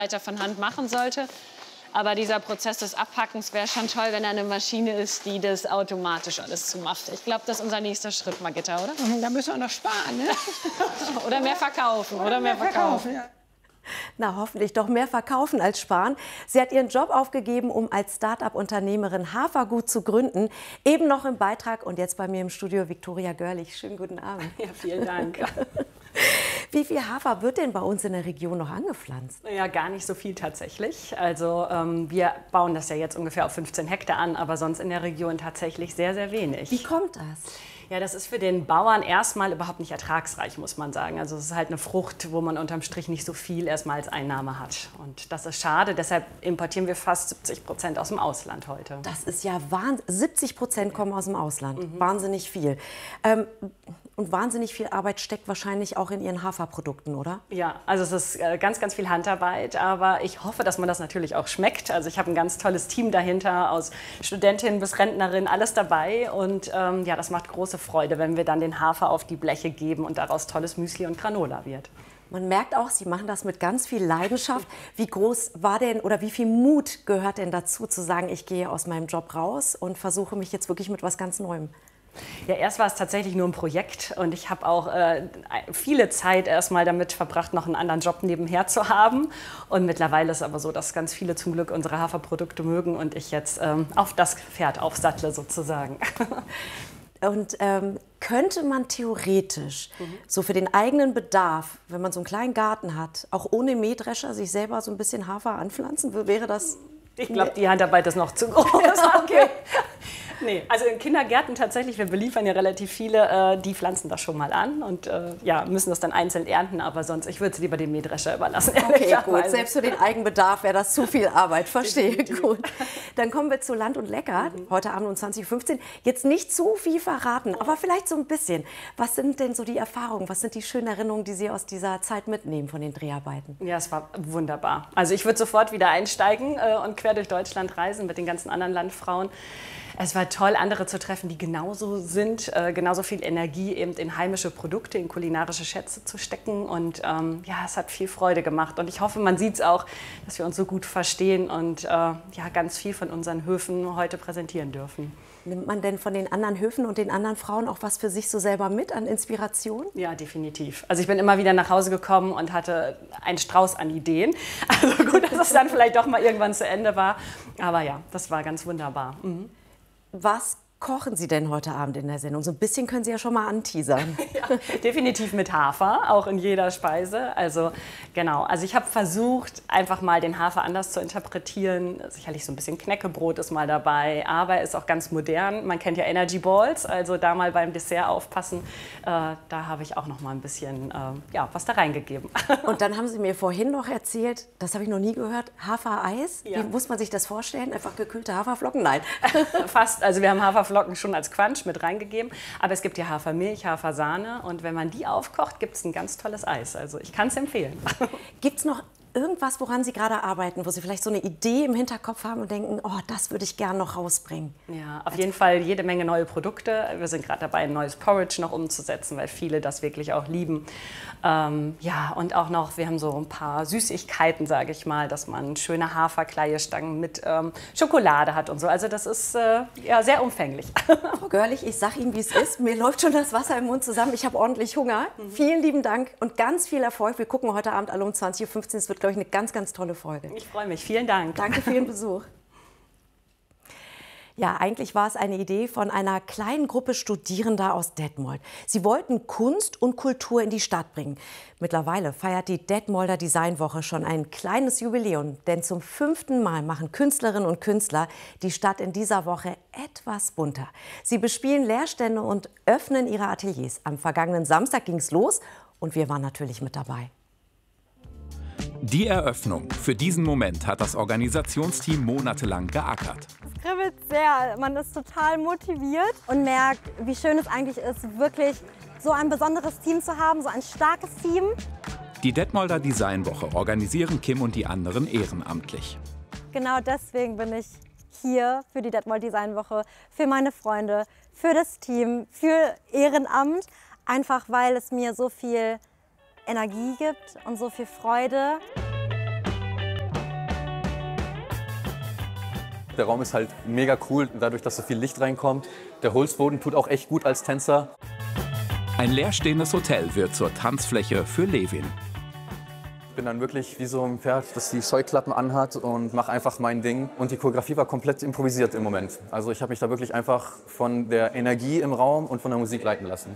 weiter von Hand machen sollte. Aber dieser Prozess des Abpackens wäre schon toll, wenn da eine Maschine ist, die das automatisch alles zumacht. Ich glaube, das ist unser nächster Schritt, Margitta, oder? Da müssen wir noch sparen, ne? Oder mehr verkaufen, oder mehr verkaufen. Ja. Na, hoffentlich doch mehr verkaufen als sparen. Sie hat ihren Job aufgegeben, um als Start-up-Unternehmerin Hafergut zu gründen. Eben noch im Beitrag und jetzt bei mir im Studio Viktoria Görlich. Schönen guten Abend. Ja, vielen Dank. Wie viel Hafer wird denn bei uns in der Region noch angepflanzt? Ja, gar nicht so viel tatsächlich. Also wir bauen das ja jetzt ungefähr auf 15 Hektar an, aber sonst in der Region tatsächlich sehr, sehr wenig. Wie kommt das? Ja, das ist für den Bauern erstmal überhaupt nicht ertragsreich, muss man sagen. Also es ist halt eine Frucht, wo man unterm Strich nicht so viel erstmal als Einnahme hat. Und das ist schade, deshalb importieren wir fast 70% aus dem Ausland heute. Das ist ja Wahnsinn. 70% kommen aus dem Ausland. Wahnsinnig viel. Und wahnsinnig viel Arbeit steckt wahrscheinlich auch in Ihren Haferprodukten, oder? Ja, also es ist ganz, ganz viel Handarbeit, aber ich hoffe, dass man das natürlich auch schmeckt. Also ich habe ein ganz tolles Team dahinter, aus Studentin bis Rentnerin, alles dabei. Und ja, das macht große Freude, wenn wir dann den Hafer auf die Bleche geben und daraus tolles Müsli und Granola wird. Man merkt auch, Sie machen das mit ganz viel Leidenschaft. Wie groß war denn oder wie viel Mut gehört denn dazu, zu sagen, ich gehe aus meinem Job raus und versuche mich jetzt wirklich mit was ganz Neuem? Ja, erst war es tatsächlich nur ein Projekt und ich habe auch viele Zeit erstmal damit verbracht, noch einen anderen Job nebenher zu haben. Und mittlerweile ist es aber so, dass ganz viele zum Glück unsere Haferprodukte mögen und ich jetzt auf das Pferd aufsattle sozusagen. Und könnte man theoretisch so für den eigenen Bedarf, wenn man so einen kleinen Garten hat, auch ohne Mähdrescher sich selber so ein bisschen Hafer anpflanzen? Wäre das? Ich glaube, die Handarbeit ist noch zu groß. Okay. Nee, also in Kindergärten tatsächlich, wir beliefern ja relativ viele, die pflanzen das schon mal an und ja, müssen das dann einzeln ernten, aber sonst, ich würde es lieber dem Mähdrescher überlassen. Okay, gut, selbst für den Eigenbedarf wäre das zu viel Arbeit, verstehe, gut. Dann kommen wir zu Land und Lecker, heute Abend um 20:15 Uhr. Jetzt nicht zu viel verraten, aber vielleicht so ein bisschen. Was sind denn so die Erfahrungen, was sind die schönen Erinnerungen, die Sie aus dieser Zeit mitnehmen von den Dreharbeiten? Ja, es war wunderbar. Also ich würde sofort wieder einsteigen und quer durch Deutschland reisen mit den ganzen anderen Landfrauen. Es war toll, andere zu treffen, die genauso sind, genauso viel Energie eben in heimische Produkte, in kulinarische Schätze zu stecken. Und ja, es hat viel Freude gemacht. Und ich hoffe, man sieht es auch, dass wir uns so gut verstehen und ja, ganz viel von unseren Höfen heute präsentieren dürfen. Nimmt man denn von den anderen Höfen und den anderen Frauen auch was für sich so selber mit an Inspiration? Ja, definitiv. Also ich bin immer wieder nach Hause gekommen und hatte einen Strauß an Ideen. Also gut, dass es dann vielleicht doch mal irgendwann zu Ende war. Aber ja, das war ganz wunderbar. Was kochen Sie denn heute Abend in der Sendung? So ein bisschen können Sie ja schon mal anteasern. Ja, definitiv mit Hafer, auch in jeder Speise. Also genau, also ich habe versucht, einfach mal den Hafer anders zu interpretieren. Sicherlich so ein bisschen Knäckebrot ist mal dabei, aber er ist auch ganz modern. Man kennt ja Energy Balls, also da mal beim Dessert aufpassen. Da habe ich auch noch mal ein bisschen ja, was da reingegeben. Und dann haben Sie mir vorhin noch erzählt, das habe ich noch nie gehört, Hafereis. Ja. Wie muss man sich das vorstellen? Einfach gekühlte Haferflocken? Nein. Fast, also wir haben Haferflocken schon als Quatsch mit reingegeben, aber es gibt ja Hafermilch, Hafersahne und wenn man die aufkocht, gibt es ein ganz tolles Eis. Also ich kann es empfehlen. Gibt es noch irgendwas, woran Sie gerade arbeiten, wo Sie vielleicht so eine Idee im Hinterkopf haben und denken, oh, das würde ich gerne noch rausbringen? Ja, auf jeden Fall jede Menge neue Produkte. Wir sind gerade dabei, ein neues Porridge noch umzusetzen, weil viele das wirklich auch lieben. Ja, und auch noch, wir haben so ein paar Süßigkeiten, sage ich mal, dass man schöne Haferkleiestangen mit Schokolade hat und so. Also das ist ja sehr umfänglich. Frau Görlich, ich sage Ihnen, wie es ist. Mir läuft schon das Wasser im Mund zusammen. Ich habe ordentlich Hunger. Vielen lieben Dank und ganz viel Erfolg. Wir gucken heute Abend alle um 20:15 Uhr. Es wird, glaube ich, eine ganz, ganz tolle Folge. Ich freue mich. Vielen Dank. Danke für Ihren Besuch. Ja, eigentlich war es eine Idee von einer kleinen Gruppe Studierender aus Detmold. Sie wollten Kunst und Kultur in die Stadt bringen. Mittlerweile feiert die Detmolder Designwoche schon ein kleines Jubiläum, denn zum 5. Mal machen Künstlerinnen und Künstler die Stadt in dieser Woche etwas bunter. Sie bespielen Leerstände und öffnen ihre Ateliers. Am vergangenen Samstag ging es los und wir waren natürlich mit dabei. Die Eröffnung. Für diesen Moment hat das Organisationsteam monatelang geackert. Es kribbelt sehr, man ist total motiviert und merkt, wie schön es eigentlich ist, wirklich so ein besonderes Team zu haben, so ein starkes Team. Die Detmolder Designwoche organisieren Kim und die anderen ehrenamtlich. Genau deswegen bin ich hier für die Detmold Designwoche, für meine Freunde, für das Team, für Ehrenamt, einfach weil es mir so viel Energie gibt und so viel Freude. Der Raum ist halt mega cool, dadurch, dass so viel Licht reinkommt. Der Holzboden tut auch echt gut als Tänzer. Ein leerstehendes Hotel wird zur Tanzfläche für Levin. Ich bin dann wirklich wie so ein Pferd, das die Scheuklappen anhat und mache einfach mein Ding. Und die Choreografie war komplett improvisiert im Moment. Also ich habe mich da wirklich einfach von der Energie im Raum und von der Musik leiten lassen.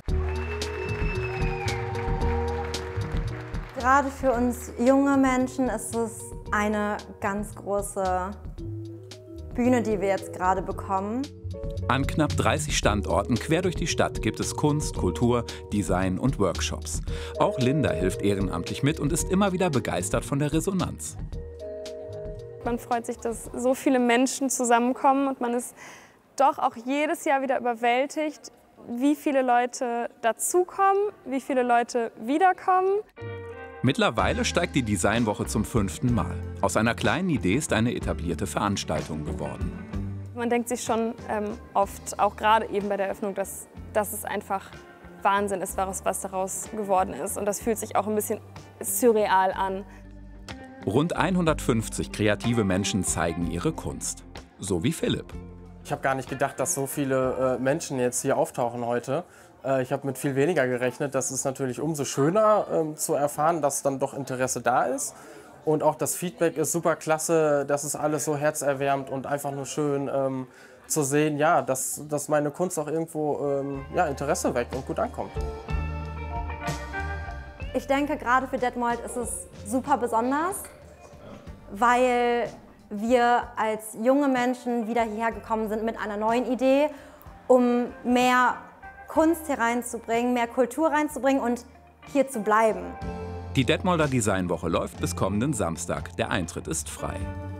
Gerade für uns junge Menschen ist es eine ganz große Bühne, die wir jetzt gerade bekommen. An knapp 30 Standorten quer durch die Stadt gibt es Kunst, Kultur, Design und Workshops. Auch Linda hilft ehrenamtlich mit und ist immer wieder begeistert von der Resonanz. Man freut sich, dass so viele Menschen zusammenkommen und man ist doch auch jedes Jahr wieder überwältigt, wie viele Leute dazukommen, wie viele Leute wiederkommen. Mittlerweile steigt die Designwoche zum 5. Mal. Aus einer kleinen Idee ist eine etablierte Veranstaltung geworden. Man denkt sich schon oft, auch gerade eben bei der Eröffnung, dass es einfach Wahnsinn ist, was daraus geworden ist. Und das fühlt sich auch ein bisschen surreal an. Rund 150 kreative Menschen zeigen ihre Kunst. So wie Philipp. Ich habe gar nicht gedacht, dass so viele Menschen jetzt hier auftauchen heute. Ich habe mit viel weniger gerechnet. Das ist natürlich umso schöner zu erfahren, dass dann doch Interesse da ist. Und auch das Feedback ist super klasse. Das ist alles so herzerwärmend und einfach nur schön zu sehen, ja, dass meine Kunst auch irgendwo Interesse weckt und gut ankommt. Ich denke, gerade für Detmold ist es super besonders, weil wir als junge Menschen wieder hierher gekommen sind mit einer neuen Idee, um mehr Kunst hier reinzubringen, mehr Kultur reinzubringen und hier zu bleiben. Die Detmolder Designwoche läuft bis kommenden Samstag. Der Eintritt ist frei.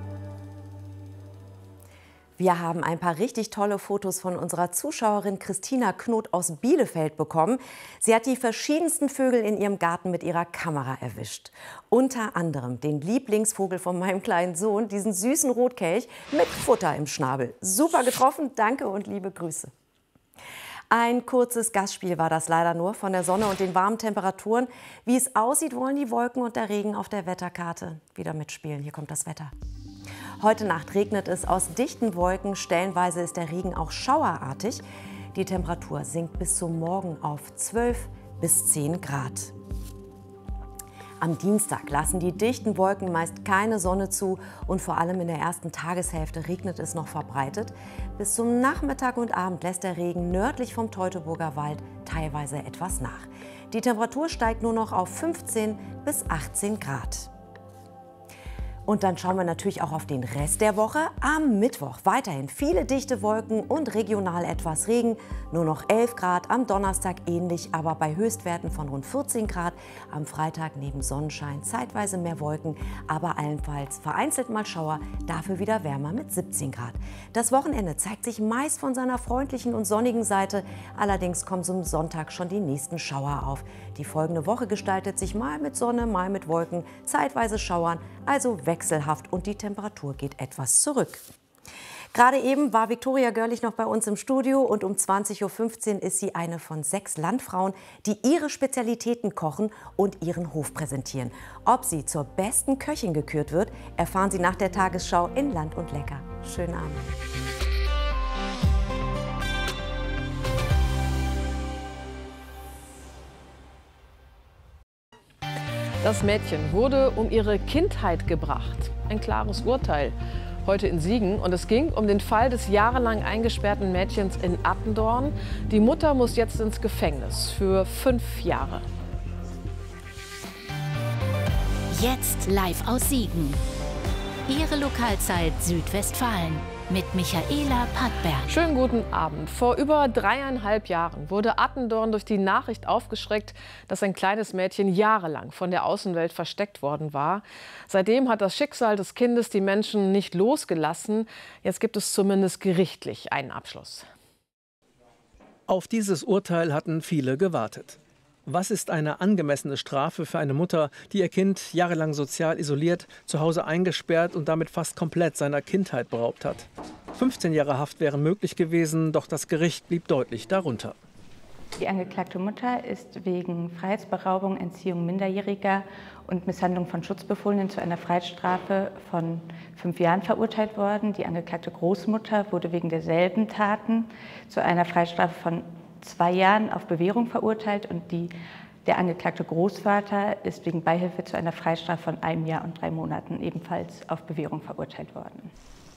Wir haben ein paar richtig tolle Fotos von unserer Zuschauerin Christina Knot aus Bielefeld bekommen. Sie hat die verschiedensten Vögel in ihrem Garten mit ihrer Kamera erwischt. Unter anderem den Lieblingsvogel von meinem kleinen Sohn, diesen süßen Rotkelch mit Futter im Schnabel. Super getroffen, danke und liebe Grüße. Ein kurzes Gastspiel war das leider nur von der Sonne und den warmen Temperaturen. Wie es aussieht, wollen die Wolken und der Regen auf der Wetterkarte wieder mitspielen. Hier kommt das Wetter. Heute Nacht regnet es aus dichten Wolken. Stellenweise ist der Regen auch schauerartig. Die Temperatur sinkt bis zum Morgen auf 12 bis 10 Grad. Am Dienstag lassen die dichten Wolken meist keine Sonne zu und vor allem in der ersten Tageshälfte regnet es noch verbreitet. Bis zum Nachmittag und Abend lässt der Regen nördlich vom Teutoburger Wald teilweise etwas nach. Die Temperatur steigt nur noch auf 15 bis 18 Grad. Und dann schauen wir natürlich auch auf den Rest der Woche. Am Mittwoch weiterhin viele dichte Wolken und regional etwas Regen. Nur noch 11 Grad, am Donnerstag ähnlich, aber bei Höchstwerten von rund 14 Grad. Am Freitag neben Sonnenschein zeitweise mehr Wolken, aber allenfalls vereinzelt mal Schauer, dafür wieder wärmer mit 17 Grad. Das Wochenende zeigt sich meist von seiner freundlichen und sonnigen Seite. Allerdings kommen zum Sonntag schon die nächsten Schauer auf. Die folgende Woche gestaltet sich mal mit Sonne, mal mit Wolken, zeitweise Schauern, also wechselhaft und die Temperatur geht etwas zurück. Gerade eben war Viktoria Görlich noch bei uns im Studio und um 20:15 Uhr ist sie eine von 6 Landfrauen, die ihre Spezialitäten kochen und ihren Hof präsentieren. Ob sie zur besten Köchin gekürt wird, erfahren Sie nach der Tagesschau in Land und Lecker. Schönen Abend. Das Mädchen wurde um ihre Kindheit gebracht. Ein klares Urteil heute in Siegen. Und es ging um den Fall des jahrelang eingesperrten Mädchens in Attendorn. Die Mutter muss jetzt ins Gefängnis für 5 Jahre. Jetzt live aus Siegen. Ihre Lokalzeit Südwestfalen mit Michaela Pattberg. Schönen guten Abend. Vor über 3,5 Jahren wurde Attendorn durch die Nachricht aufgeschreckt, dass ein kleines Mädchen jahrelang von der Außenwelt versteckt worden war. Seitdem hat das Schicksal des Kindes die Menschen nicht losgelassen. Jetzt gibt es zumindest gerichtlich einen Abschluss. Auf dieses Urteil hatten viele gewartet. Was ist eine angemessene Strafe für eine Mutter, die ihr Kind jahrelang sozial isoliert, zu Hause eingesperrt und damit fast komplett seiner Kindheit beraubt hat? 15 Jahre Haft wären möglich gewesen, doch das Gericht blieb deutlich darunter. Die angeklagte Mutter ist wegen Freiheitsberaubung, Entziehung Minderjähriger und Misshandlung von Schutzbefohlenen zu einer Freiheitsstrafe von 5 Jahren verurteilt worden. Die angeklagte Großmutter wurde wegen derselben Taten zu einer Freiheitsstrafe von 2 Jahren auf Bewährung verurteilt und der angeklagte Großvater ist wegen Beihilfe zu einer Freiheitsstrafe von 1 Jahr und 3 Monaten ebenfalls auf Bewährung verurteilt worden.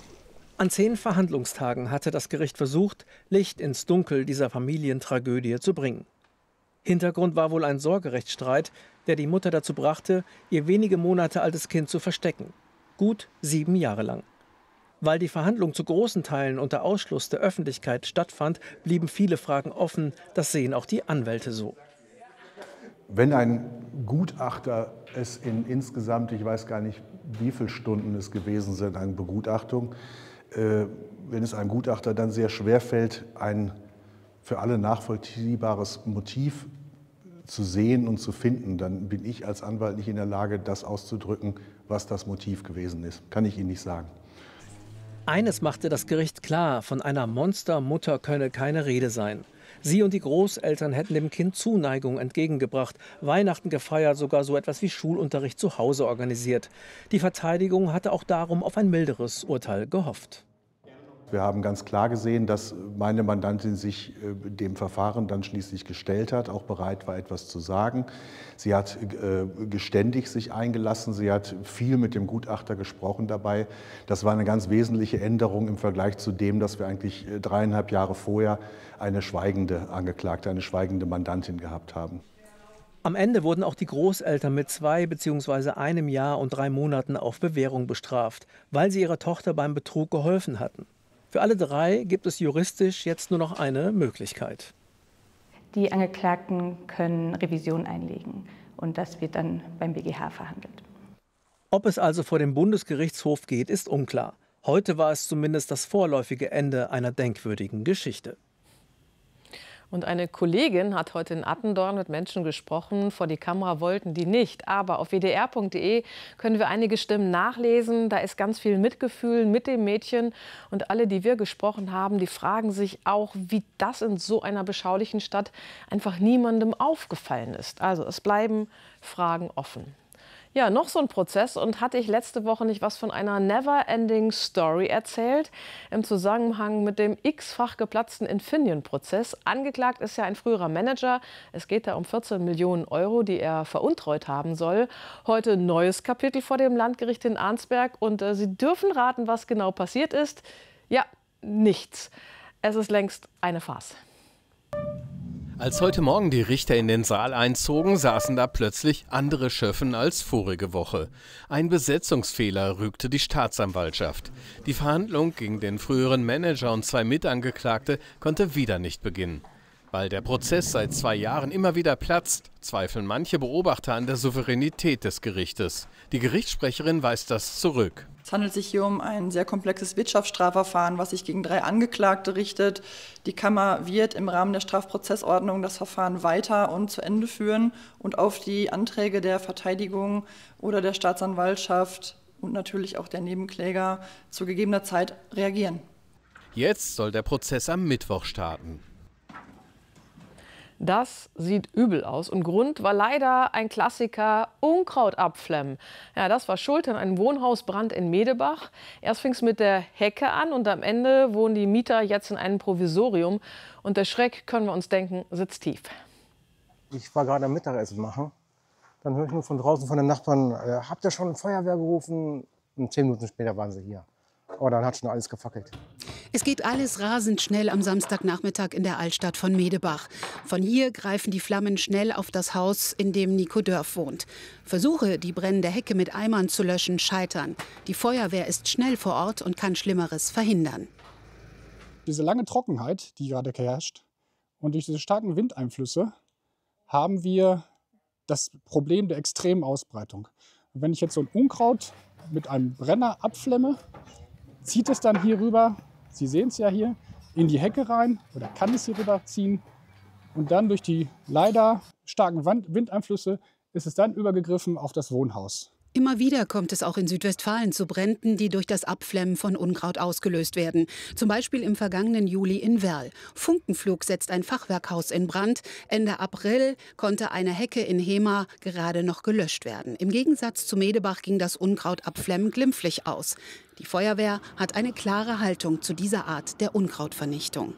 An 10 Verhandlungstagen hatte das Gericht versucht, Licht ins Dunkel dieser Familientragödie zu bringen. Hintergrund war wohl ein Sorgerechtsstreit, der die Mutter dazu brachte, ihr wenige Monate altes Kind zu verstecken. Gut 7 Jahre lang. Weil die Verhandlung zu großen Teilen unter Ausschluss der Öffentlichkeit stattfand, blieben viele Fragen offen. Das sehen auch die Anwälte so. Wenn ein Gutachter es in insgesamt, ich weiß gar nicht, wie viele Stunden es gewesen sind, eine Begutachtung, wenn es einem Gutachter dann sehr schwer fällt, ein für alle nachvollziehbares Motiv zu sehen und zu finden, dann bin ich als Anwalt nicht in der Lage, das auszudrücken, was das Motiv gewesen ist. Kann ich Ihnen nicht sagen. Eines machte das Gericht klar, von einer Monstermutter könne keine Rede sein. Sie und die Großeltern hätten dem Kind Zuneigung entgegengebracht, Weihnachten gefeiert, sogar so etwas wie Schulunterricht zu Hause organisiert. Die Verteidigung hatte auch darum auf ein milderes Urteil gehofft. Wir haben ganz klar gesehen, dass meine Mandantin sich dem Verfahren dann schließlich gestellt hat, auch bereit war, etwas zu sagen. Sie hat geständig sich eingelassen, sie hat viel mit dem Gutachter gesprochen dabei. Das war eine ganz wesentliche Änderung im Vergleich zu dem, dass wir eigentlich 3,5 Jahre vorher eine schweigende Angeklagte, eine schweigende Mandantin gehabt haben. Am Ende wurden auch die Großeltern mit 2 bzw. 1 Jahr und 3 Monaten auf Bewährung bestraft, weil sie ihrer Tochter beim Betrug geholfen hatten. Für alle 3 gibt es juristisch jetzt nur noch eine Möglichkeit. Die Angeklagten können Revision einlegen und das wird dann beim BGH verhandelt. Ob es also vor dem Bundesgerichtshof geht, ist unklar. Heute war es zumindest das vorläufige Ende einer denkwürdigen Geschichte. Und eine Kollegin hat heute in Attendorn mit Menschen gesprochen. Vor die Kamera wollten die nicht. Aber auf wdr.de können wir einige Stimmen nachlesen. Da ist ganz viel Mitgefühl mit dem Mädchen. Und alle, die wir gesprochen haben, die fragen sich auch, wie das in so einer beschaulichen Stadt einfach niemandem aufgefallen ist. Also es bleiben Fragen offen. Ja, noch so ein Prozess, und hatte ich letzte Woche nicht was von einer Never-Ending Story erzählt im Zusammenhang mit dem x-fach geplatzten Infineon-Prozess. Angeklagt ist ja ein früherer Manager. Es geht da um 14 Millionen Euro, die er veruntreut haben soll. Heute ein neues Kapitel vor dem Landgericht in Arnsberg, und Sie dürfen raten, was genau passiert ist. Ja, nichts. Es ist längst eine Farce. Als heute Morgen die Richter in den Saal einzogen, saßen da plötzlich andere Schöffen als vorige Woche. Ein Besetzungsfehler rügte die Staatsanwaltschaft. Die Verhandlung gegen den früheren Manager und 2 Mitangeklagte konnte wieder nicht beginnen. Weil der Prozess seit 2 Jahren immer wieder platzt, zweifeln manche Beobachter an der Souveränität des Gerichtes. Die Gerichtssprecherin weist das zurück. Es handelt sich hier um ein sehr komplexes Wirtschaftsstrafverfahren, was sich gegen 3 Angeklagte richtet. Die Kammer wird im Rahmen der Strafprozessordnung das Verfahren weiter und zu Ende führen und auf die Anträge der Verteidigung oder der Staatsanwaltschaft und natürlich auch der Nebenkläger zu gegebener Zeit reagieren. Jetzt soll der Prozess am Mittwoch starten. Das sieht übel aus, und Grund war leider ein Klassiker: Unkraut abflemmen. Ja, das war schuld an einem Wohnhausbrand in Medebach. Erst fing es mit der Hecke an, und am Ende wohnen die Mieter jetzt in einem Provisorium. Und der Schreck, können wir uns denken, sitzt tief. Ich war gerade am Mittagessen machen. Dann höre ich nur von draußen von den Nachbarn: habt ihr schon Feuerwehr gerufen? Und 10 Minuten später waren sie hier. Aber dann hat schon alles gefackelt. Es geht alles rasend schnell am Samstagnachmittag in der Altstadt von Medebach. Von hier greifen die Flammen schnell auf das Haus, in dem Nico Dörf wohnt. Versuche, die brennende Hecke mit Eimern zu löschen, scheitern. Die Feuerwehr ist schnell vor Ort und kann Schlimmeres verhindern. Diese lange Trockenheit, die gerade herrscht, und durch diese starken Windeinflüsse haben wir das Problem der extremen Ausbreitung. Und wenn ich jetzt so ein Unkraut mit einem Brenner abflemme, zieht es dann hier rüber, Sie sehen es ja hier, in die Hecke rein, oder kann es hier rüber ziehen. Und dann durch die leider starken Windeinflüsse ist es dann übergegriffen auf das Wohnhaus. Immer wieder kommt es auch in Südwestfalen zu Bränden, die durch das Abflemmen von Unkraut ausgelöst werden. Zum Beispiel im vergangenen Juli in Werl. Funkenflug setzt ein Fachwerkhaus in Brand. Ende April konnte eine Hecke in Hemer gerade noch gelöscht werden. Im Gegensatz zu Medebach ging das Unkrautabflemmen glimpflich aus. Die Feuerwehr hat eine klare Haltung zu dieser Art der Unkrautvernichtung.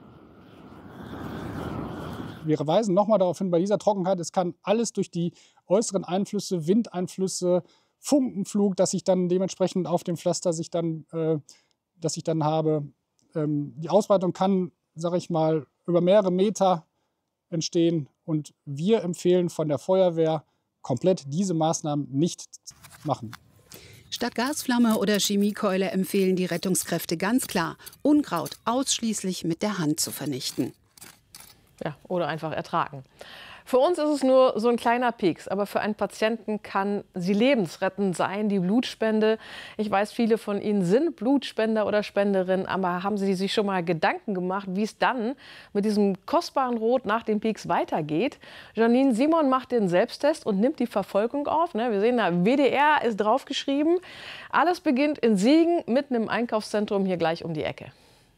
Wir weisen nochmal darauf hin, bei dieser Trockenheit, es kann alles durch die äußeren Einflüsse, Windeinflüsse, Funkenflug, dass ich dann dementsprechend auf dem Pflaster das ich dann habe. Die Ausbreitung kann, sage ich mal, über mehrere Meter entstehen. Und wir empfehlen von der Feuerwehr komplett diese Maßnahmen nicht machen. Statt Gasflamme oder Chemiekeule empfehlen die Rettungskräfte ganz klar, Unkraut ausschließlich mit der Hand zu vernichten. Ja, oder einfach ertragen. Für uns ist es nur so ein kleiner Pieks, aber für einen Patienten kann sie lebensrettend sein, die Blutspende. Ich weiß, viele von Ihnen sind Blutspender oder Spenderin, aber haben Sie sich schon mal Gedanken gemacht, wie es dann mit diesem kostbaren Rot nach dem Pieks weitergeht? Janine Simon macht den Selbsttest und nimmt die Verfolgung auf. Wir sehen da, WDR ist draufgeschrieben. Alles beginnt in Siegen, mitten im Einkaufszentrum hier gleich um die Ecke.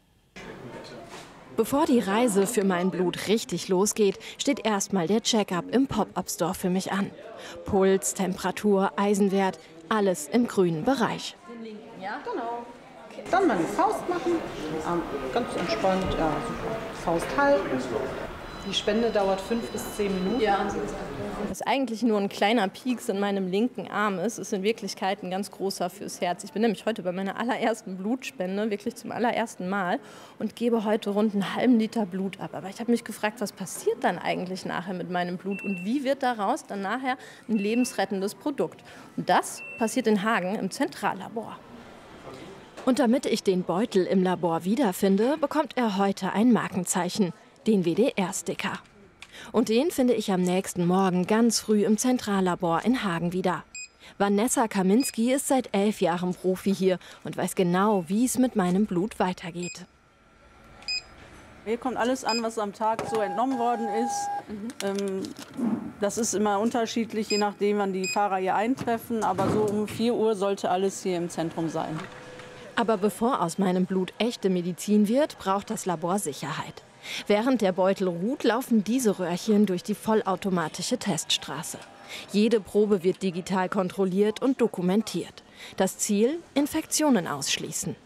Bevor die Reise für mein Blut richtig losgeht, steht erstmal der Check-up im Pop-up-Store für mich an. Puls, Temperatur, Eisenwert, alles im grünen Bereich. Ja, genau. Okay. Dann mal die Faust machen. Ganz entspannt, ja, super. Faust halten. Die Spende dauert 5 bis 10 Minuten. Ja, haben Sie gesagt. Was eigentlich nur ein kleiner Pieks in meinem linken Arm ist in Wirklichkeit ein ganz großer fürs Herz. Ich bin nämlich heute bei meiner allerersten Blutspende, wirklich zum allerersten Mal, und gebe heute rund einen halben Liter Blut ab. Aber ich habe mich gefragt, was passiert dann eigentlich nachher mit meinem Blut und wie wird daraus dann nachher ein lebensrettendes Produkt? Und das passiert in Hagen im Zentrallabor. Und damit ich den Beutel im Labor wiederfinde, bekommt er heute ein Markenzeichen, den WDR-Sticker. Und den finde ich am nächsten Morgen ganz früh im Zentrallabor in Hagen wieder. Vanessa Kaminski ist seit 11 Jahren Profi hier und weiß genau, wie es mit meinem Blut weitergeht. Hier kommt alles an, was am Tag so entnommen worden ist. Das ist immer unterschiedlich, je nachdem, wann die Fahrer hier eintreffen. Aber so um 4 Uhr sollte alles hier im Zentrum sein. Aber bevor aus meinem Blut echte Medizin wird, braucht das Labor Sicherheit. Während der Beutel ruht, laufen diese Röhrchen durch die vollautomatische Teststraße. Jede Probe wird digital kontrolliert und dokumentiert. Das Ziel: Infektionen ausschließen.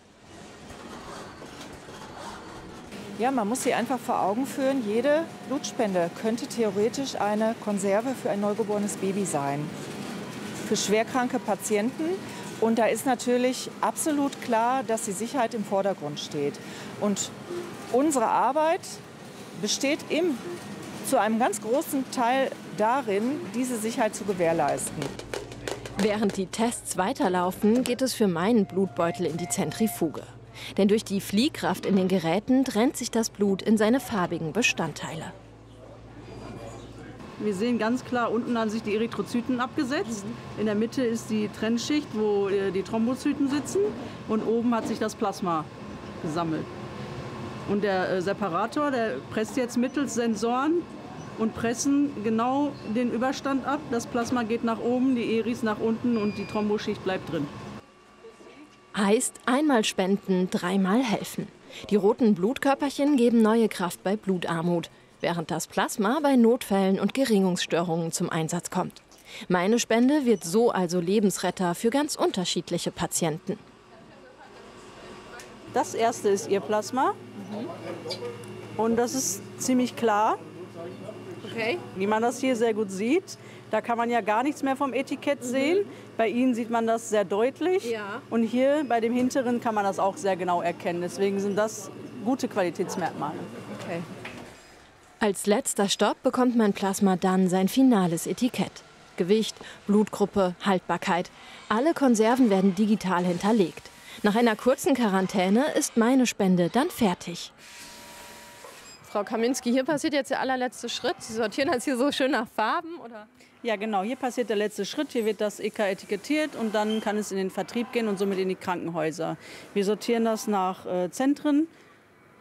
Ja, man muss sich einfach vor Augen führen, jede Blutspende könnte theoretisch eine Konserve für ein neugeborenes Baby sein. Für schwerkranke Patienten. Und da ist natürlich absolut klar, dass die Sicherheit im Vordergrund steht. Und unsere Arbeit besteht zu einem ganz großen Teil darin, diese Sicherheit zu gewährleisten. Während die Tests weiterlaufen, geht es für meinen Blutbeutel in die Zentrifuge. Denn durch die Fliehkraft in den Geräten trennt sich das Blut in seine farbigen Bestandteile. Wir sehen ganz klar, unten haben sich die Erythrozyten abgesetzt. In der Mitte ist die Trennschicht, wo die Thrombozyten sitzen. Und oben hat sich das Plasma gesammelt. Und der Separator, der presst jetzt mittels Sensoren und pressen genau den Überstand ab. Das Plasma geht nach oben, die Eris nach unten und die Thromboschicht bleibt drin. Heißt, einmal spenden, dreimal helfen. Die roten Blutkörperchen geben neue Kraft bei Blutarmut, während das Plasma bei Notfällen und Gerinnungsstörungen zum Einsatz kommt. Meine Spende wird so also Lebensretter für ganz unterschiedliche Patienten. Das erste ist Ihr Plasma. Und das ist ziemlich klar, wie man das hier sehr gut sieht. Da kann man ja gar nichts mehr vom Etikett sehen. Bei Ihnen sieht man das sehr deutlich. Ja. Und hier bei dem hinteren kann man das auch sehr genau erkennen. Deswegen sind das gute Qualitätsmerkmale. Okay. Als letzter Stopp bekommt mein Plasma dann sein finales Etikett. Gewicht, Blutgruppe, Haltbarkeit. Alle Konserven werden digital hinterlegt. Nach einer kurzen Quarantäne ist meine Spende dann fertig. Frau Kaminski, hier passiert jetzt der allerletzte Schritt. Sie sortieren das hier so schön nach Farben, oder? Ja, genau. Hier passiert der letzte Schritt. Hier wird das EK etikettiert und dann kann es in den Vertrieb gehen und somit in die Krankenhäuser. Wir sortieren das nach Zentren.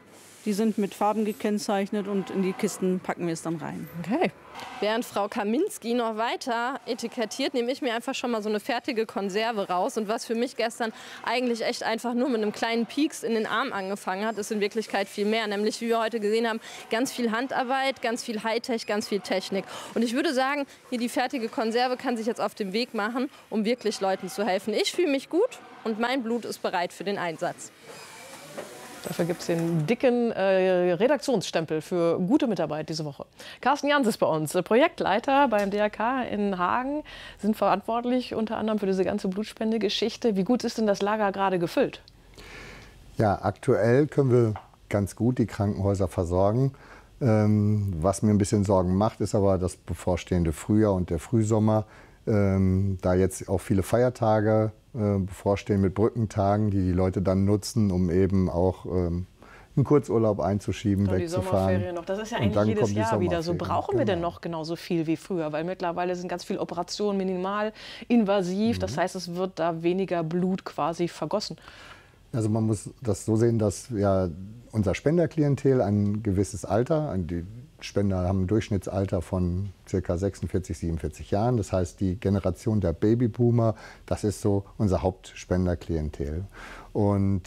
Die sind mit Farben gekennzeichnet und in die Kisten packen wir es dann rein. Okay. Während Frau Kaminski noch weiter etikettiert, nehme ich mir einfach schon mal so eine fertige Konserve raus. Und was für mich gestern eigentlich echt einfach nur mit einem kleinen Pieks in den Arm angefangen hat, ist in Wirklichkeit viel mehr. Nämlich, wie wir heute gesehen haben, ganz viel Handarbeit, ganz viel Hightech, ganz viel Technik. Und ich würde sagen, hier die fertige Konserve kann sich jetzt auf den Weg machen, um wirklich Leuten zu helfen. Ich fühle mich gut und mein Blut ist bereit für den Einsatz. Dafür gibt es den dicken Redaktionsstempel für gute Mitarbeit diese Woche. Carsten Jans ist bei uns, Projektleiter beim DRK in Hagen, sind verantwortlich unter anderem für diese ganze Blutspendegeschichte. Wie gut ist denn das Lager gerade gefüllt? Ja, aktuell können wir ganz gut die Krankenhäuser versorgen. Was mir ein bisschen Sorgen macht, ist aber das bevorstehende Frühjahr und der Frühsommer. Da jetzt auch viele Feiertage bevorstehen mit Brückentagen, die die Leute dann nutzen, um eben auch einen Kurzurlaub einzuschieben, wegzufahren. Die Sommerferien noch. Das ist ja eigentlich jedes Jahr wieder so. Brauchen wir denn noch genauso viel wie früher? Weil mittlerweile sind ganz viele Operationen minimal invasiv. Das heißt, es wird da weniger Blut quasi vergossen. Also man muss das so sehen, dass ja unser Spenderklientel ein gewisses Alter, die Spender haben ein Durchschnittsalter von ca. 46, 47 Jahren. Das heißt, die Generation der Babyboomer, das ist so unser Hauptspenderklientel. Und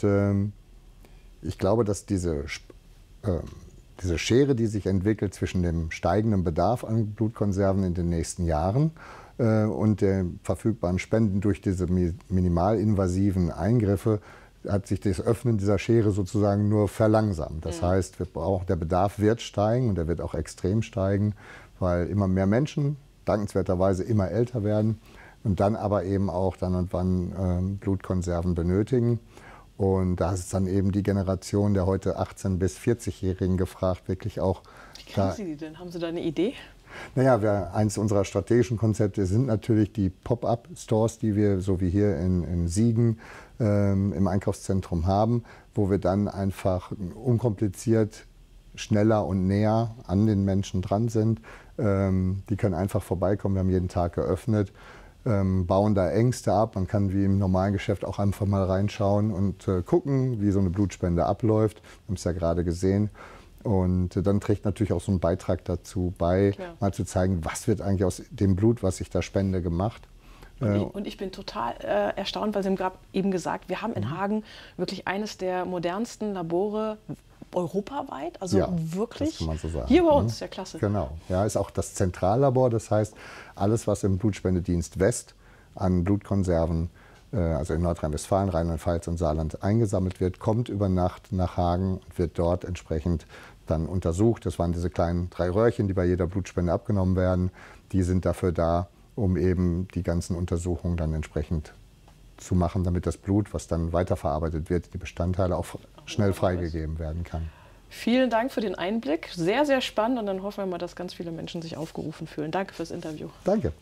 ich glaube, dass diese Schere, die sich entwickelt zwischen dem steigenden Bedarf an Blutkonserven in den nächsten Jahren und den verfügbaren Spenden durch diese minimalinvasiven Eingriffe, hat sich das Öffnen dieser Schere sozusagen nur verlangsamt. Das heißt, der Bedarf wird steigen und er wird auch extrem steigen, weil immer mehr Menschen dankenswerterweise immer älter werden und dann aber eben auch dann und wann Blutkonserven benötigen. Und da ist dann eben die Generation der heute 18- bis 40-Jährigen gefragt, wirklich auch. Wie kennen Sie die denn? Haben Sie da eine Idee? Naja, eins unserer strategischen Konzepte sind natürlich die Pop-up-Stores, die wir, so wie hier in Siegen, im Einkaufszentrum haben, wo wir dann einfach unkompliziert, schneller und näher an den Menschen dran sind. Die können einfach vorbeikommen, wir haben jeden Tag geöffnet, bauen da Ängste ab. Man kann wie im normalen Geschäft auch einfach mal reinschauen und gucken, wie so eine Blutspende abläuft. Wir haben es ja gerade gesehen. Und dann trägt natürlich auch so ein Beitrag dazu bei, mal zu zeigen, was wird eigentlich aus dem Blut, was ich da spende, gemacht. Und ich bin total erstaunt, weil Sie haben gerade eben gesagt, wir haben in Hagen wirklich eines der modernsten Labore europaweit. Also ja, wirklich das kann man so sagen. Hier bei uns, ja klasse. Genau, ja, ist auch das Zentrallabor. Das heißt, alles, was im Blutspendedienst West an Blutkonserven, also in Nordrhein-Westfalen, Rheinland-Pfalz und Saarland eingesammelt wird, kommt über Nacht nach Hagen und wird dort entsprechend dann untersucht. Das waren diese kleinen 3 Röhrchen, die bei jeder Blutspende abgenommen werden. Die sind dafür da, um eben die ganzen Untersuchungen dann entsprechend zu machen, damit das Blut, was dann weiterverarbeitet wird, die Bestandteile auch schnell freigegeben werden kann. Vielen Dank für den Einblick. Sehr, sehr spannend. Und dann hoffen wir mal, dass ganz viele Menschen sich aufgerufen fühlen. Danke fürs Interview. Danke.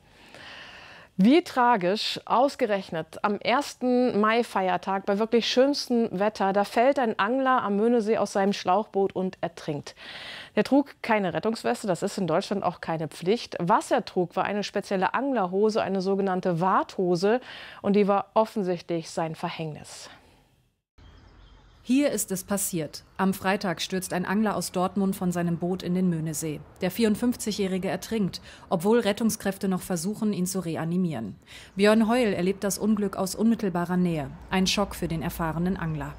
Wie tragisch, ausgerechnet am 1. Mai-Feiertag bei wirklich schönstem Wetter, da fällt ein Angler am Möhnesee aus seinem Schlauchboot und ertrinkt. Er trug keine Rettungsweste, das ist in Deutschland auch keine Pflicht. Was er trug, war eine spezielle Anglerhose, eine sogenannte Warthose, und die war offensichtlich sein Verhängnis. Hier ist es passiert. Am Freitag stürzt ein Angler aus Dortmund von seinem Boot in den Möhnesee. Der 54-Jährige ertrinkt, obwohl Rettungskräfte noch versuchen, ihn zu reanimieren. Björn Heul erlebt das Unglück aus unmittelbarer Nähe. Ein Schock für den erfahrenen Angler.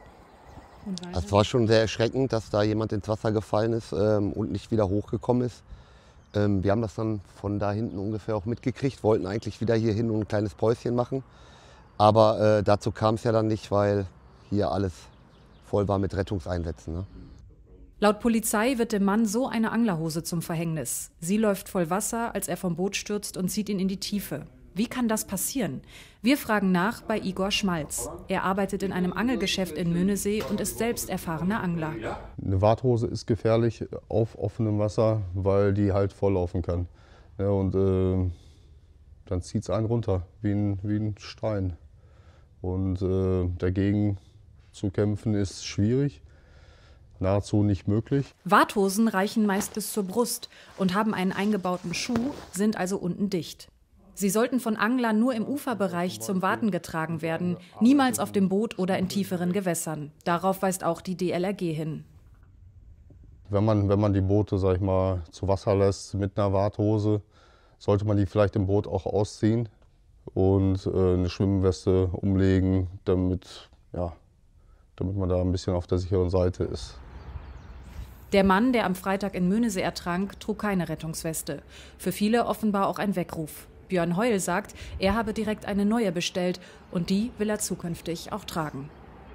Es war schon sehr erschreckend, dass da jemand ins Wasser gefallen ist und nicht wieder hochgekommen ist. Wir haben das dann von da hinten ungefähr auch mitgekriegt, wollten eigentlich wieder hier hin und ein kleines Päuschen machen. Aber dazu kam es ja dann nicht, weil hier alles voll war mit Rettungseinsätzen. Ne? Laut Polizei wird dem Mann so eine Anglerhose zum Verhängnis. Sie läuft voll Wasser, als er vom Boot stürzt und zieht ihn in die Tiefe. Wie kann das passieren? Wir fragen nach bei Igor Schmalz. Er arbeitet in einem Angelgeschäft in Möhnesee und ist selbst erfahrener Angler. Eine Warthose ist gefährlich auf offenem Wasser, weil die halt volllaufen kann. Ja, und dann zieht es einen runter, wie ein Stein. Und dagegen zu kämpfen ist schwierig, nahezu nicht möglich. Warthosen reichen meist bis zur Brust und haben einen eingebauten Schuh, sind also unten dicht. Sie sollten von Anglern nur im Uferbereich zum Warten getragen werden, niemals auf dem Boot oder in tieferen Gewässern. Darauf weist auch die DLRG hin. wenn man die Boote, sag ich mal, zu Wasser lässt mit einer Warthose, sollte man die vielleicht im Boot auch ausziehen und eine Schwimmweste umlegen, damit man da ein bisschen auf der sicheren Seite ist. Der Mann, der am Freitag in Möhnesee ertrank, trug keine Rettungsweste. Für viele offenbar auch ein Weckruf. Björn Heul sagt, er habe direkt eine neue bestellt und die will er zukünftig auch tragen.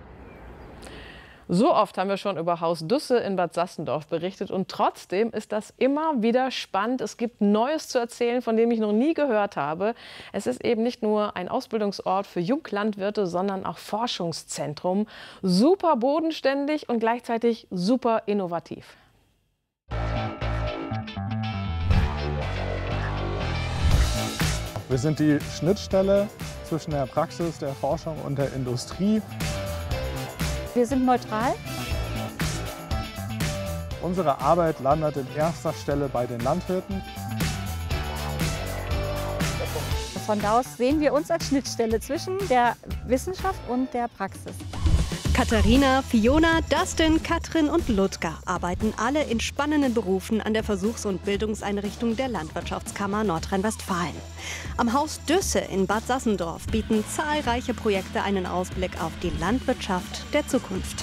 So oft haben wir schon über Haus Düsse in Bad Sassendorf berichtet und trotzdem ist das immer wieder spannend. Es gibt Neues zu erzählen, von dem ich noch nie gehört habe. Es ist eben nicht nur ein Ausbildungsort für Junglandwirte, sondern auch Forschungszentrum. Super bodenständig und gleichzeitig super innovativ. Wir sind die Schnittstelle zwischen der Praxis, der Forschung und der Industrie. Wir sind neutral. Unsere Arbeit landet an erster Stelle bei den Landwirten. Von da aus sehen wir uns als Schnittstelle zwischen der Wissenschaft und der Praxis. Katharina, Fiona, Dustin, Katrin und Ludger arbeiten alle in spannenden Berufen an der Versuchs- und Bildungseinrichtung der Landwirtschaftskammer Nordrhein-Westfalen. Am Haus Düsse in Bad Sassendorf bieten zahlreiche Projekte einen Ausblick auf die Landwirtschaft der Zukunft.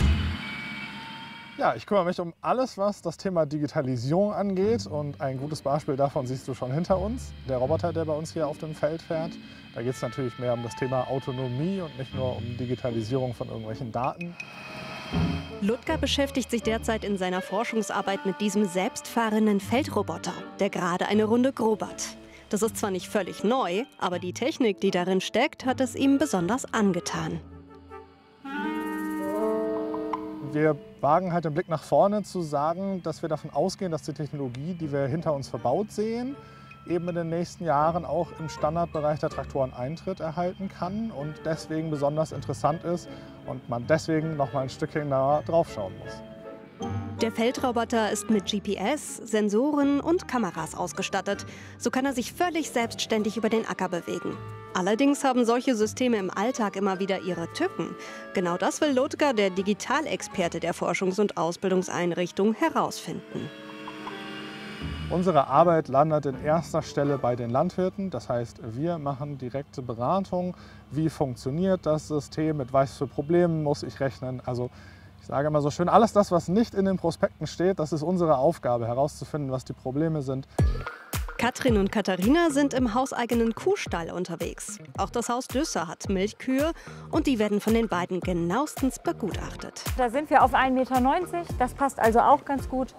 Ja, ich kümmere mich um alles, was das Thema Digitalisierung angeht. Und ein gutes Beispiel davon siehst du schon hinter uns. Der Roboter, der bei uns hier auf dem Feld fährt. Da geht es natürlich mehr um das Thema Autonomie und nicht nur um Digitalisierung von irgendwelchen Daten. Ludger beschäftigt sich derzeit in seiner Forschungsarbeit mit diesem selbstfahrenden Feldroboter, der gerade eine Runde grobert. Das ist zwar nicht völlig neu, aber die Technik, die darin steckt, hat es ihm besonders angetan. Wir wagen halt den Blick nach vorne zu sagen, dass wir davon ausgehen, dass die Technologie, die wir hinter uns verbaut sehen, eben in den nächsten Jahren auch im Standardbereich der Traktoren Eintritt erhalten kann und deswegen besonders interessant ist und man deswegen noch mal ein Stückchen genauer drauf schauen muss. Der Feldroboter ist mit GPS, Sensoren und Kameras ausgestattet. So kann er sich völlig selbstständig über den Acker bewegen. Allerdings haben solche Systeme im Alltag immer wieder ihre Tücken. Genau das will Ludger, der Digitalexperte der Forschungs- und Ausbildungseinrichtung, herausfinden. Unsere Arbeit landet in erster Stelle bei den Landwirten. Das heißt, wir machen direkte Beratung. Wie funktioniert das System? Mit was für Problemen muss ich rechnen? Also ich sage immer so schön, alles das, was nicht in den Prospekten steht, das ist unsere Aufgabe, herauszufinden, was die Probleme sind. Katrin und Katharina sind im hauseigenen Kuhstall unterwegs. Auch das Haus Düsse hat Milchkühe und die werden von den beiden genauestens begutachtet. Da sind wir auf 1,90 Meter, das passt also auch ganz gut.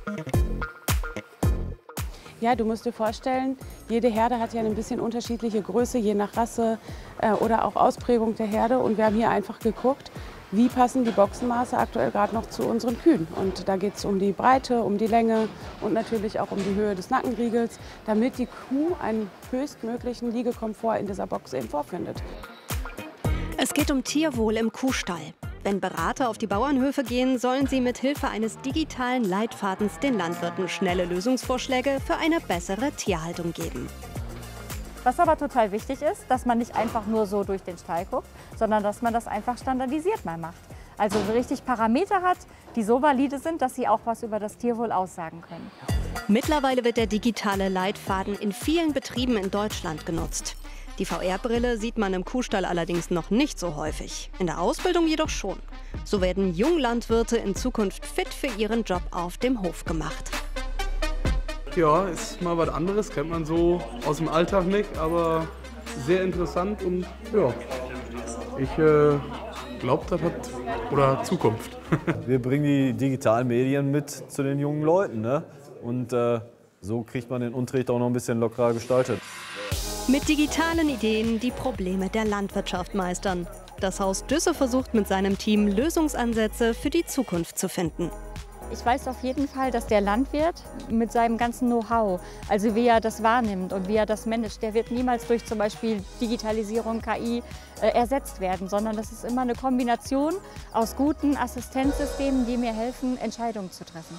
Ja, du musst dir vorstellen, jede Herde hat ja ein bisschen unterschiedliche Größe, je nach Rasse oder auch Ausprägung der Herde. Und wir haben hier einfach geguckt, wie passen die Boxenmaße aktuell gerade noch zu unseren Kühen. Und da geht es um die Breite, um die Länge und natürlich auch um die Höhe des Nackenriegels, damit die Kuh einen höchstmöglichen Liegekomfort in dieser Box eben vorfindet. Es geht um Tierwohl im Kuhstall. Wenn Berater auf die Bauernhöfe gehen, sollen sie mit Hilfe eines digitalen Leitfadens den Landwirten schnelle Lösungsvorschläge für eine bessere Tierhaltung geben. Was aber total wichtig ist, dass man nicht einfach nur so durch den Stall guckt, sondern dass man das einfach standardisiert mal macht. Also richtig Parameter hat, die so valide sind, dass sie auch was über das Tierwohl aussagen können. Mittlerweile wird der digitale Leitfaden in vielen Betrieben in Deutschland genutzt. Die VR-Brille sieht man im Kuhstall allerdings noch nicht so häufig. In der Ausbildung jedoch schon. So werden Junglandwirte in Zukunft fit für ihren Job auf dem Hof gemacht. Ja, ist mal was anderes, kennt man so aus dem Alltag nicht, aber sehr interessant und ja, ich glaube, das hat Zukunft. Wir bringen die digitalen Medien mit zu den jungen Leuten, ne? Und so kriegt man den Unterricht auch noch ein bisschen lockerer gestaltet. Mit digitalen Ideen die Probleme der Landwirtschaft meistern. Das Haus Düsse versucht mit seinem Team Lösungsansätze für die Zukunft zu finden. Ich weiß auf jeden Fall, dass der Landwirt mit seinem ganzen Know-how, also wie er das wahrnimmt und wie er das managt, der wird niemals durch zum Beispiel Digitalisierung, KI ersetzt werden, sondern das ist immer eine Kombination aus guten Assistenzsystemen, die mir helfen, Entscheidungen zu treffen.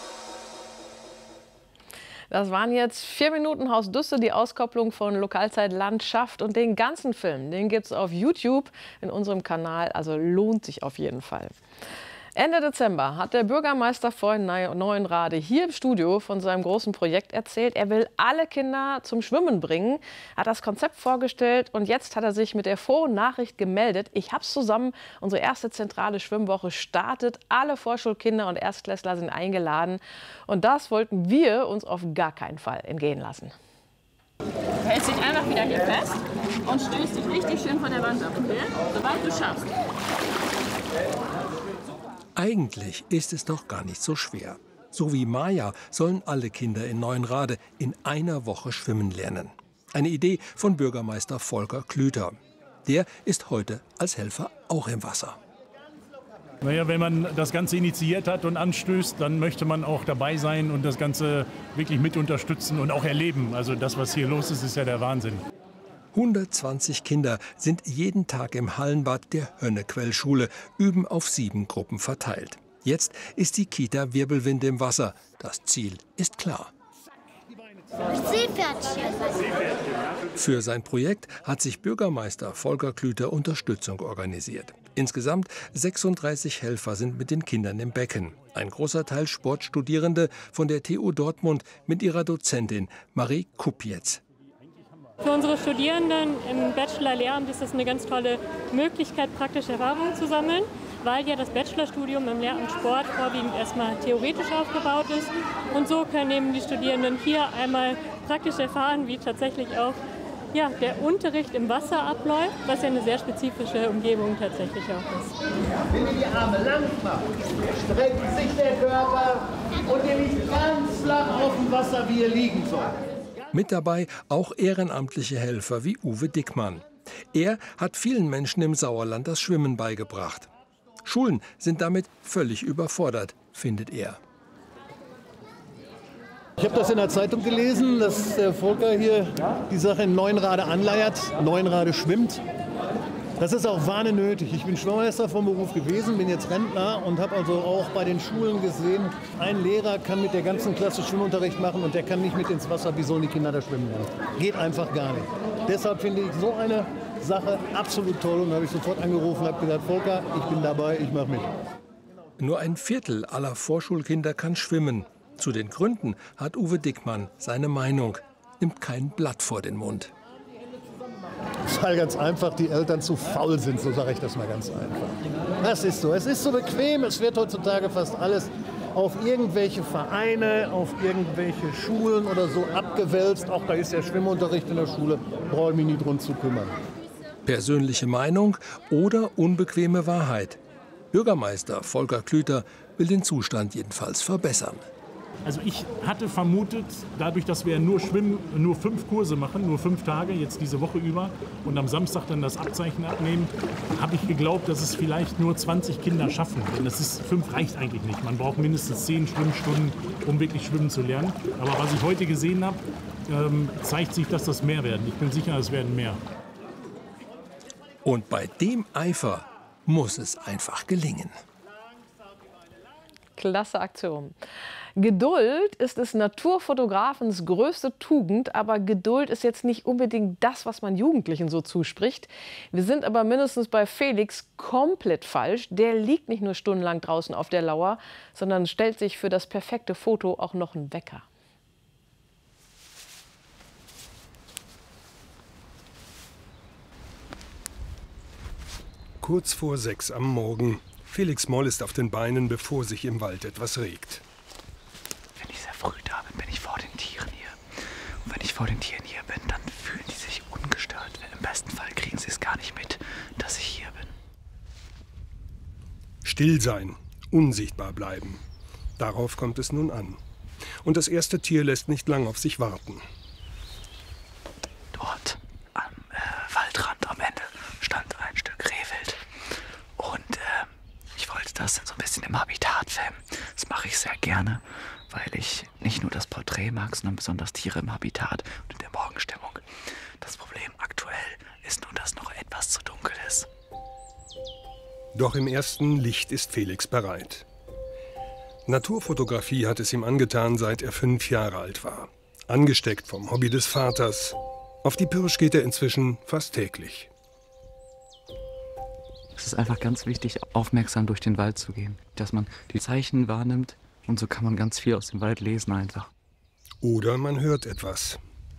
Das waren jetzt 4 Minuten Haus Düsse, die Auskopplung von Lokalzeit Landschaft. Und den ganzen Film, den gibt es auf YouTube in unserem Kanal. Also lohnt sich auf jeden Fall. Ende Dezember hat der Bürgermeister von Neuenrade hier im Studio von seinem großen Projekt erzählt. Er will alle Kinder zum Schwimmen bringen, hat das Konzept vorgestellt und jetzt hat er sich mit der frohen Nachricht gemeldet. Ich habe es zusammen, unsere erste zentrale Schwimmwoche startet. Alle Vorschulkinder und Erstklässler sind eingeladen und das wollten wir uns auf gar keinen Fall entgehen lassen. Du hältst dich einfach wieder hier fest und stößt dich richtig schön von der Wand ab, okay? Sobald du schaffst. Eigentlich ist es doch gar nicht so schwer. So wie Maja sollen alle Kinder in Neuenrade in einer Woche schwimmen lernen. Eine Idee von Bürgermeister Volker Klüter. Der ist heute als Helfer auch im Wasser. Naja, wenn man das Ganze initiiert hat und anstößt, dann möchte man auch dabei sein und das Ganze wirklich mit unterstützen und auch erleben. Also das, was hier los ist, ist ja der Wahnsinn. 120 Kinder sind jeden Tag im Hallenbad der Hönnequell-Schule, üben auf 7 Gruppen verteilt. Jetzt ist die Kita Wirbelwind im Wasser. Das Ziel ist klar. Seepferdchen. Für sein Projekt hat sich Bürgermeister Volker Klüter Unterstützung organisiert. Insgesamt 36 Helfer sind mit den Kindern im Becken. Ein großer Teil Sportstudierende von der TU Dortmund mit ihrer Dozentin Marie Kupjetz. Für unsere Studierenden im Bachelor-Lehramt ist das eine ganz tolle Möglichkeit, praktische Erfahrungen zu sammeln, weil ja das Bachelorstudium im Lehramt Sport vorwiegend erstmal theoretisch aufgebaut ist. Und so können eben die Studierenden hier einmal praktisch erfahren, wie tatsächlich auch der Unterricht im Wasser abläuft, was ja eine sehr spezifische Umgebung tatsächlich auch ist. Wenn ihr die Arme lang macht, streckt sich der Körper und ihr liegt ganz flach auf dem Wasser, wie ihr liegen sollt. Mit dabei auch ehrenamtliche Helfer wie Uwe Dickmann. Er hat vielen Menschen im Sauerland das Schwimmen beigebracht. Schulen sind damit völlig überfordert, findet er. Ich habe das in der Zeitung gelesen, dass der Volker hier die Sache in Neuenrade anleiert. Neuenrade schwimmt. Das ist auch wahnsinnig nötig. Ich bin Schwimmmeister vom Beruf gewesen, bin jetzt Rentner und habe also auch bei den Schulen gesehen, ein Lehrer kann mit der ganzen Klasse Schwimmunterricht machen und der kann nicht mit ins Wasser, wie sollen die Kinder da schwimmen lernen. Geht einfach gar nicht. Deshalb finde ich so eine Sache absolut toll und habe ich sofort angerufen und habe gesagt, Volker, ich bin dabei, ich mache mit. Nur ein Viertel aller Vorschulkinder kann schwimmen. Zu den Gründen hat Uwe Dickmann seine Meinung. Nimmt kein Blatt vor den Mund. Weil ganz einfach die Eltern zu faul sind, so sage ich das mal ganz einfach. Das ist so. Es ist so bequem, es wird heutzutage fast alles auf irgendwelche Vereine, auf irgendwelche Schulen oder so abgewälzt. Auch da ist ja Schwimmunterricht in der Schule, brauche ich mich nie drum zu kümmern. Persönliche Meinung oder unbequeme Wahrheit? Bürgermeister Volker Klüter will den Zustand jedenfalls verbessern. Also ich hatte vermutet, dadurch, dass wir nur 5 Kurse machen, nur 5 Tage, jetzt diese Woche über und am Samstag dann das Abzeichen abnehmen, habe ich geglaubt, dass es vielleicht nur 20 Kinder schaffen. Denn 5 reicht eigentlich nicht. Man braucht mindestens 10 Schwimmstunden, um wirklich schwimmen zu lernen. Aber was ich heute gesehen habe, zeigt sich, dass das mehr werden. Ich bin sicher, es werden mehr. Und bei dem Eifer muss es einfach gelingen. Klasse Aktion. Geduld ist des Naturfotografens größte Tugend, aber Geduld ist jetzt nicht unbedingt das, was man Jugendlichen so zuspricht. Wir sind aber mindestens bei Felix komplett falsch. Der liegt nicht nur stundenlang draußen auf der Lauer, sondern stellt sich für das perfekte Foto auch noch einen Wecker. Kurz vor 6 am Morgen. Felix Moll ist auf den Beinen, bevor sich im Wald etwas regt. Wenn ich sehr früh da bin, bin ich vor den Tieren hier. Und wenn ich vor den Tieren hier bin, dann fühlen die sich ungestört. Im besten Fall kriegen sie es gar nicht mit, dass ich hier bin. Still sein, unsichtbar bleiben. Darauf kommt es nun an. Und das erste Tier lässt nicht lang auf sich warten. Dort am Waldrand am Ende stand ein Stück Rehwild. Und ich wollte das so ein bisschen im Habitat filmen. Das mache ich sehr gerne, weil ich nicht nur das Porträt mag, sondern besonders Tiere im Habitat und in der Morgenstimmung. Das Problem aktuell ist nur, dass noch etwas zu dunkel ist. Doch im ersten Licht ist Felix bereit. Naturfotografie hat es ihm angetan, seit er 5 Jahre alt war. Angesteckt vom Hobby des Vaters. Auf die Pirsch geht er inzwischen fast täglich. Es ist einfach ganz wichtig, aufmerksam durch den Wald zu gehen, dass man die Zeichen wahrnimmt und so kann man ganz viel aus dem Wald lesen einfach. Oder man hört etwas.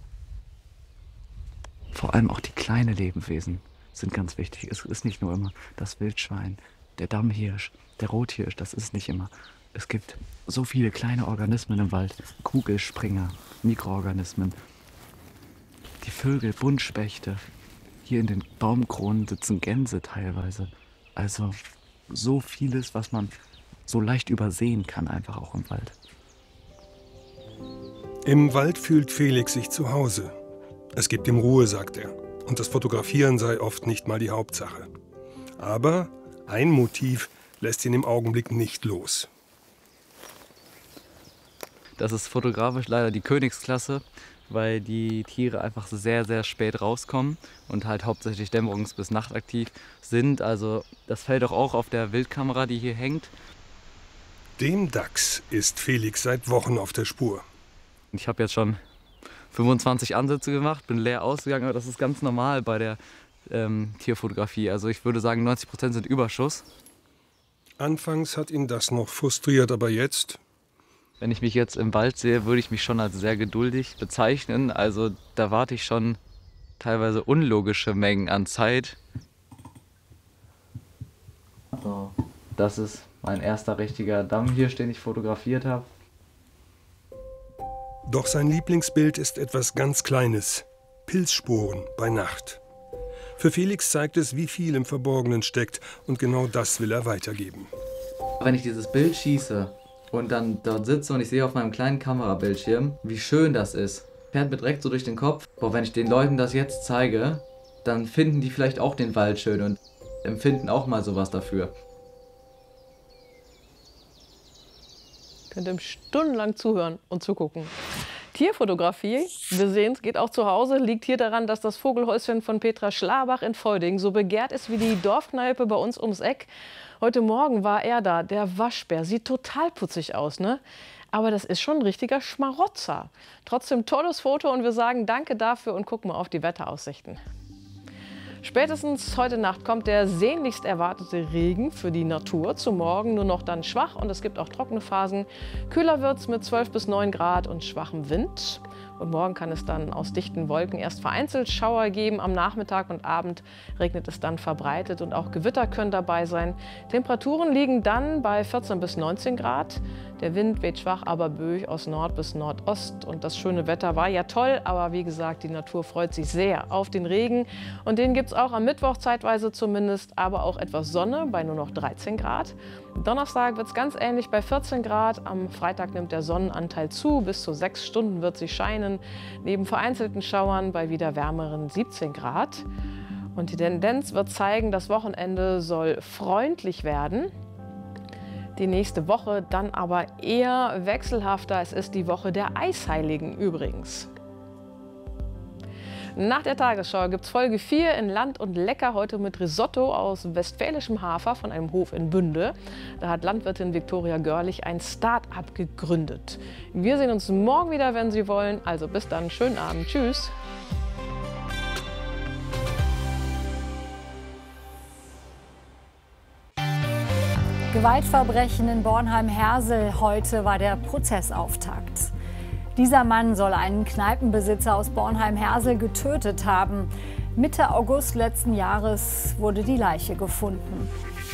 Vor allem auch die kleinen Lebewesen sind ganz wichtig. Es ist nicht nur immer das Wildschwein, der Dammhirsch, der Rothirsch, das ist nicht immer. Es gibt so viele kleine Organismen im Wald, Kugelspringer, Mikroorganismen, die Vögel, Buntspechte. Hier in den Baumkronen sitzen Gänse teilweise. Also so vieles, was man so leicht übersehen kann, einfach auch im Wald. Im Wald fühlt Felix sich zu Hause. Es gibt ihm Ruhe, sagt er. Und das Fotografieren sei oft nicht mal die Hauptsache. Aber ein Motiv lässt ihn im Augenblick nicht los. Das ist fotografisch leider die Königsklasse, weil die Tiere einfach sehr, sehr spät rauskommen und halt hauptsächlich dämmerungs- bis nachtaktiv sind. Also das fällt auch auf der Wildkamera, die hier hängt. Dem Dachs ist Felix seit Wochen auf der Spur. Ich habe jetzt schon 25 Ansätze gemacht, bin leer ausgegangen, aber das ist ganz normal bei der Tierfotografie. Also ich würde sagen, 90% sind Überschuss. Anfangs hat ihn das noch frustriert, aber jetzt? Wenn ich mich jetzt im Wald sehe, würde ich mich schon als sehr geduldig bezeichnen. Also da warte ich schon teilweise unlogische Mengen an Zeit. So, das ist mein erster richtiger Dammhirsch, den ich fotografiert habe. Doch sein Lieblingsbild ist etwas ganz Kleines. Pilzsporen bei Nacht. Für Felix zeigt es, wie viel im Verborgenen steckt. Und genau das will er weitergeben. Wenn ich dieses Bild schieße und dann dort sitze und ich sehe auf meinem kleinen Kamerabildschirm, wie schön das ist, fährt mir direkt so durch den Kopf. Boah, wenn ich den Leuten das jetzt zeige, dann finden die vielleicht auch den Wald schön und empfinden auch mal sowas dafür. Könnt ihr stundenlang zuhören und zugucken. Tierfotografie, wir sehen es, geht auch zu Hause, liegt hier daran, dass das Vogelhäuschen von Petra Schlabach in Feuding so begehrt ist wie die Dorfkneipe bei uns ums Eck. Heute Morgen war er da, der Waschbär. Sieht total putzig aus, ne? Aber das ist schon ein richtiger Schmarotzer. Trotzdem tolles Foto und wir sagen danke dafür und gucken mal auf die Wetteraussichten. Spätestens heute Nacht kommt der sehnlichst erwartete Regen für die Natur. Zum Morgen nur noch dann schwach und es gibt auch trockene Phasen. Kühler wird es mit 12 bis 9 Grad und schwachem Wind. Und morgen kann es dann aus dichten Wolken erst vereinzelt Schauer geben. Am Nachmittag und Abend regnet es dann verbreitet und auch Gewitter können dabei sein. Temperaturen liegen dann bei 14 bis 19 Grad. Der Wind weht schwach, aber böig aus Nord bis Nordost. Und das schöne Wetter war ja toll, aber wie gesagt, die Natur freut sich sehr auf den Regen. Und den gibt es auch am Mittwoch zeitweise zumindest, aber auch etwas Sonne bei nur noch 13 Grad. Donnerstag wird es ganz ähnlich bei 14 Grad. Am Freitag nimmt der Sonnenanteil zu. Bis zu 6 Stunden wird sie scheinen. Neben vereinzelten Schauern bei wieder wärmeren 17 Grad. Und die Tendenz wird zeigen, das Wochenende soll freundlich werden. Die nächste Woche dann aber eher wechselhafter. Es ist die Woche der Eisheiligen übrigens. Nach der Tagesschau gibt es Folge 4 in Land und Lecker heute mit Risotto aus westfälischem Hafer von einem Hof in Bünde. Da hat Landwirtin Viktoria Görlich ein Start-up gegründet. Wir sehen uns morgen wieder, wenn Sie wollen. Also bis dann, schönen Abend. Tschüss. Gewaltverbrechen in Bornheim-Hersel. Heute war der Prozessauftakt. Dieser Mann soll einen Kneipenbesitzer aus Bornheim-Hersel getötet haben. Mitte August letzten Jahres wurde die Leiche gefunden.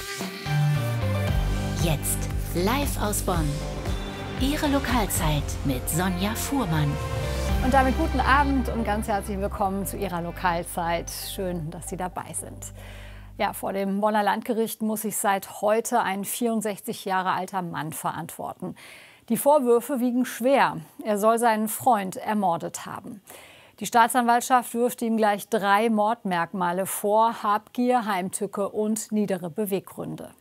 Jetzt live aus Bonn. Ihre Lokalzeit mit Sonja Fuhrmann. Und damit guten Abend und ganz herzlich willkommen zu Ihrer Lokalzeit. Schön, dass Sie dabei sind. Ja, vor dem Bonner Landgericht muss sich seit heute ein 64 Jahre alter Mann verantworten. Die Vorwürfe wiegen schwer. Er soll seinen Freund ermordet haben. Die Staatsanwaltschaft wirft ihm gleich 3 Mordmerkmale vor: Habgier, Heimtücke und niedere Beweggründe.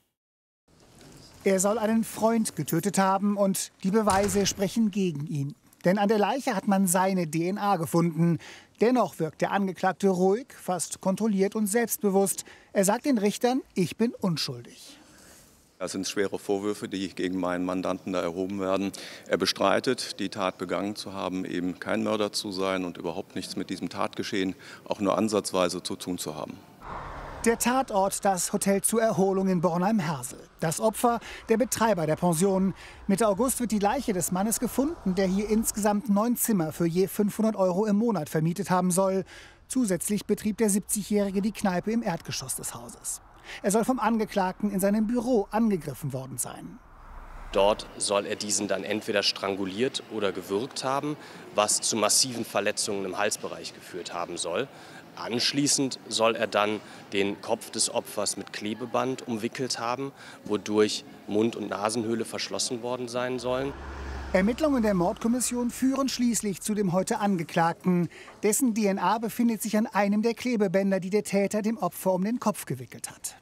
Er soll einen Freund getötet haben und die Beweise sprechen gegen ihn. Denn an der Leiche hat man seine DNA gefunden. Dennoch wirkt der Angeklagte ruhig, fast kontrolliert und selbstbewusst. Er sagt den Richtern: Ich bin unschuldig. Das sind schwere Vorwürfe, die gegen meinen Mandanten da erhoben werden. Er bestreitet, die Tat begangen zu haben, eben kein Mörder zu sein und überhaupt nichts mit diesem Tatgeschehen auch nur ansatzweise zu tun zu haben. Der Tatort, das Hotel zur Erholung in Bornheim-Hersel. Das Opfer, der Betreiber der Pension. Mitte August wird die Leiche des Mannes gefunden, der hier insgesamt 9 Zimmer für je 500 € im Monat vermietet haben soll. Zusätzlich betrieb der 70-Jährige die Kneipe im Erdgeschoss des Hauses. Er soll vom Angeklagten in seinem Büro angegriffen worden sein. Dort soll er diesen dann entweder stranguliert oder gewürgt haben, was zu massiven Verletzungen im Halsbereich geführt haben soll. Anschließend soll er dann den Kopf des Opfers mit Klebeband umwickelt haben, wodurch Mund- und Nasenhöhle verschlossen worden sein sollen. Ermittlungen der Mordkommission führen schließlich zu dem heute Angeklagten. Dessen DNA befindet sich an einem der Klebebänder, die der Täter dem Opfer um den Kopf gewickelt hat.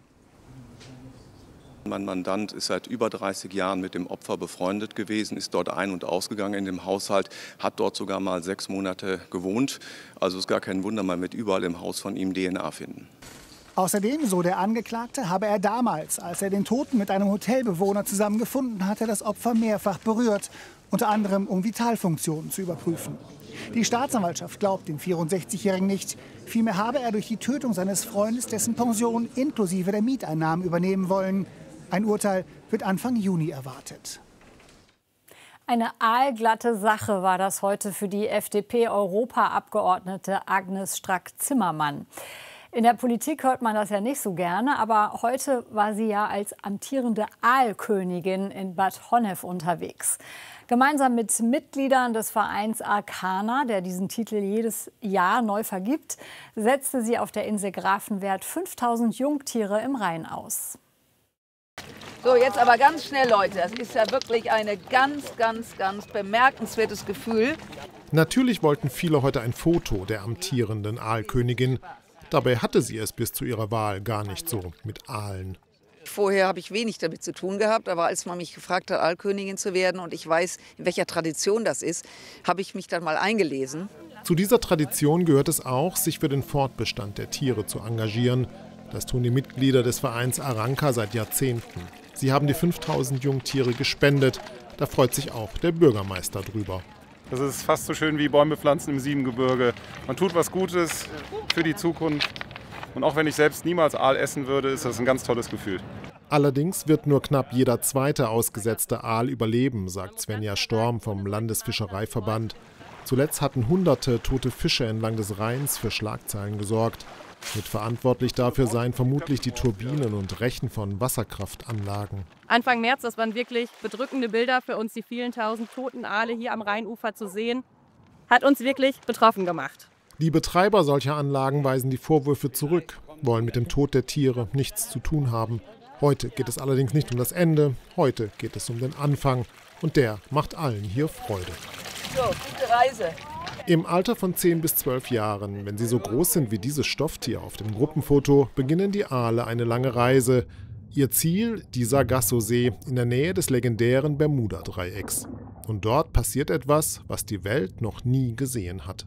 Mein Mandant ist seit über 30 Jahren mit dem Opfer befreundet gewesen, ist dort ein- und ausgegangen in dem Haushalt, hat dort sogar mal 6 Monate gewohnt. Also ist gar kein Wunder, man wird überall im Haus von ihm DNA finden. Außerdem, so der Angeklagte, habe er damals, als er den Toten mit einem Hotelbewohner zusammengefunden hatte, das Opfer mehrfach berührt, unter anderem um Vitalfunktionen zu überprüfen. Die Staatsanwaltschaft glaubt dem 64-Jährigen nicht. Vielmehr habe er durch die Tötung seines Freundes dessen Pension inklusive der Mieteinnahmen übernehmen wollen. Ein Urteil wird Anfang Juni erwartet. Eine aalglatte Sache war das heute für die FDP-Europaabgeordnete Agnes Strack-Zimmermann. In der Politik hört man das ja nicht so gerne, aber heute war sie ja als amtierende Aalkönigin in Bad Honnef unterwegs. Gemeinsam mit Mitgliedern des Vereins Arcana, der diesen Titel jedes Jahr neu vergibt, setzte sie auf der Insel Grafenwert 5000 Jungtiere im Rhein aus. So, jetzt aber ganz schnell, Leute. Das ist ja wirklich ein ganz bemerkenswertes Gefühl. Natürlich wollten viele heute ein Foto der amtierenden Aalkönigin. Dabei hatte sie es bis zu ihrer Wahl gar nicht so mit Aalen. Vorher habe ich wenig damit zu tun gehabt, aber als man mich gefragt hat, Aalkönigin zu werden und ich weiß, in welcher Tradition das ist, habe ich mich dann mal eingelesen. Zu dieser Tradition gehört es auch, sich für den Fortbestand der Tiere zu engagieren. Das tun die Mitglieder des Vereins Aranka seit Jahrzehnten. Sie haben die 5000 Jungtiere gespendet. Da freut sich auch der Bürgermeister drüber. Das ist fast so schön wie Bäume pflanzen im Siebengebirge. Man tut was Gutes für die Zukunft. Und auch wenn ich selbst niemals Aal essen würde, ist das ein ganz tolles Gefühl. Allerdings wird nur knapp jeder zweite ausgesetzte Aal überleben, sagt Svenja Storm vom Landesfischereiverband. Zuletzt hatten Hunderte tote Fische entlang des Rheins für Schlagzeilen gesorgt. Mitverantwortlich dafür seien vermutlich die Turbinen und Rechen von Wasserkraftanlagen. Anfang März, das waren wirklich bedrückende Bilder für uns, die vielen tausend toten Aale hier am Rheinufer zu sehen, hat uns wirklich betroffen gemacht. Die Betreiber solcher Anlagen weisen die Vorwürfe zurück, wollen mit dem Tod der Tiere nichts zu tun haben. Heute geht es allerdings nicht um das Ende, heute geht es um den Anfang und der macht allen hier Freude. So, gute Reise. Im Alter von 10 bis 12 Jahren, wenn sie so groß sind wie dieses Stofftier auf dem Gruppenfoto, beginnen die Aale eine lange Reise. Ihr Ziel, die Sargasso-See in der Nähe des legendären Bermuda-Dreiecks. Und dort passiert etwas, was die Welt noch nie gesehen hat.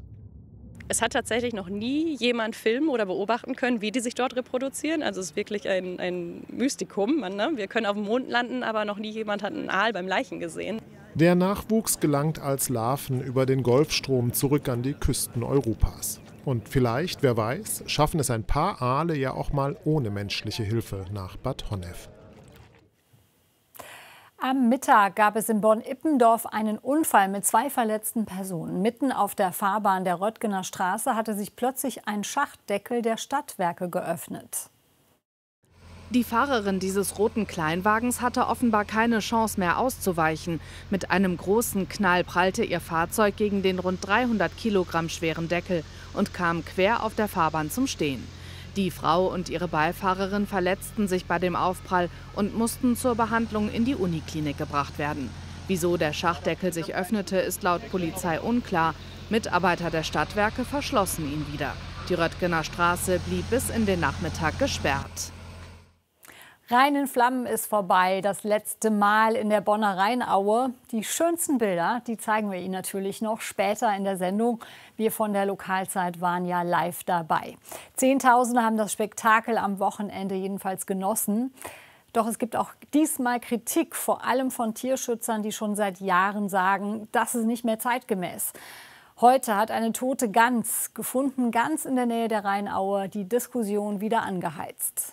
Es hat tatsächlich noch nie jemand filmen oder beobachten können, wie die sich dort reproduzieren. Also es ist wirklich ein Mystikum. Wir können auf dem Mond landen, aber noch nie jemand hat einen Aal beim Leichen gesehen. Der Nachwuchs gelangt als Larven über den Golfstrom zurück an die Küsten Europas. Und vielleicht, wer weiß, schaffen es ein paar Aale ja auch mal ohne menschliche Hilfe nach Bad Honnef. Am Mittag gab es in Born-Ippendorf einen Unfall mit 2 verletzten Personen. Mitten auf der Fahrbahn der Röttgener Straße hatte sich plötzlich ein Schachtdeckel der Stadtwerke geöffnet. Die Fahrerin dieses roten Kleinwagens hatte offenbar keine Chance mehr auszuweichen. Mit einem großen Knall prallte ihr Fahrzeug gegen den rund 300 Kilogramm schweren Deckel und kam quer auf der Fahrbahn zum Stehen. Die Frau und ihre Beifahrerin verletzten sich bei dem Aufprall und mussten zur Behandlung in die Uniklinik gebracht werden. Wieso der Schachtdeckel sich öffnete, ist laut Polizei unklar. Mitarbeiter der Stadtwerke verschlossen ihn wieder. Die Röttgener Straße blieb bis in den Nachmittag gesperrt. Rhein in Flammen ist vorbei, das letzte Mal in der Bonner Rheinaue. Die schönsten Bilder, die zeigen wir Ihnen natürlich noch später in der Sendung. Wir von der Lokalzeit waren ja live dabei. Zehntausende haben das Spektakel am Wochenende jedenfalls genossen. Doch es gibt auch diesmal Kritik, vor allem von Tierschützern, die schon seit Jahren sagen, das ist nicht mehr zeitgemäß. Heute hat eine tote Gans gefunden, ganz in der Nähe der Rheinaue, die Diskussion wieder angeheizt.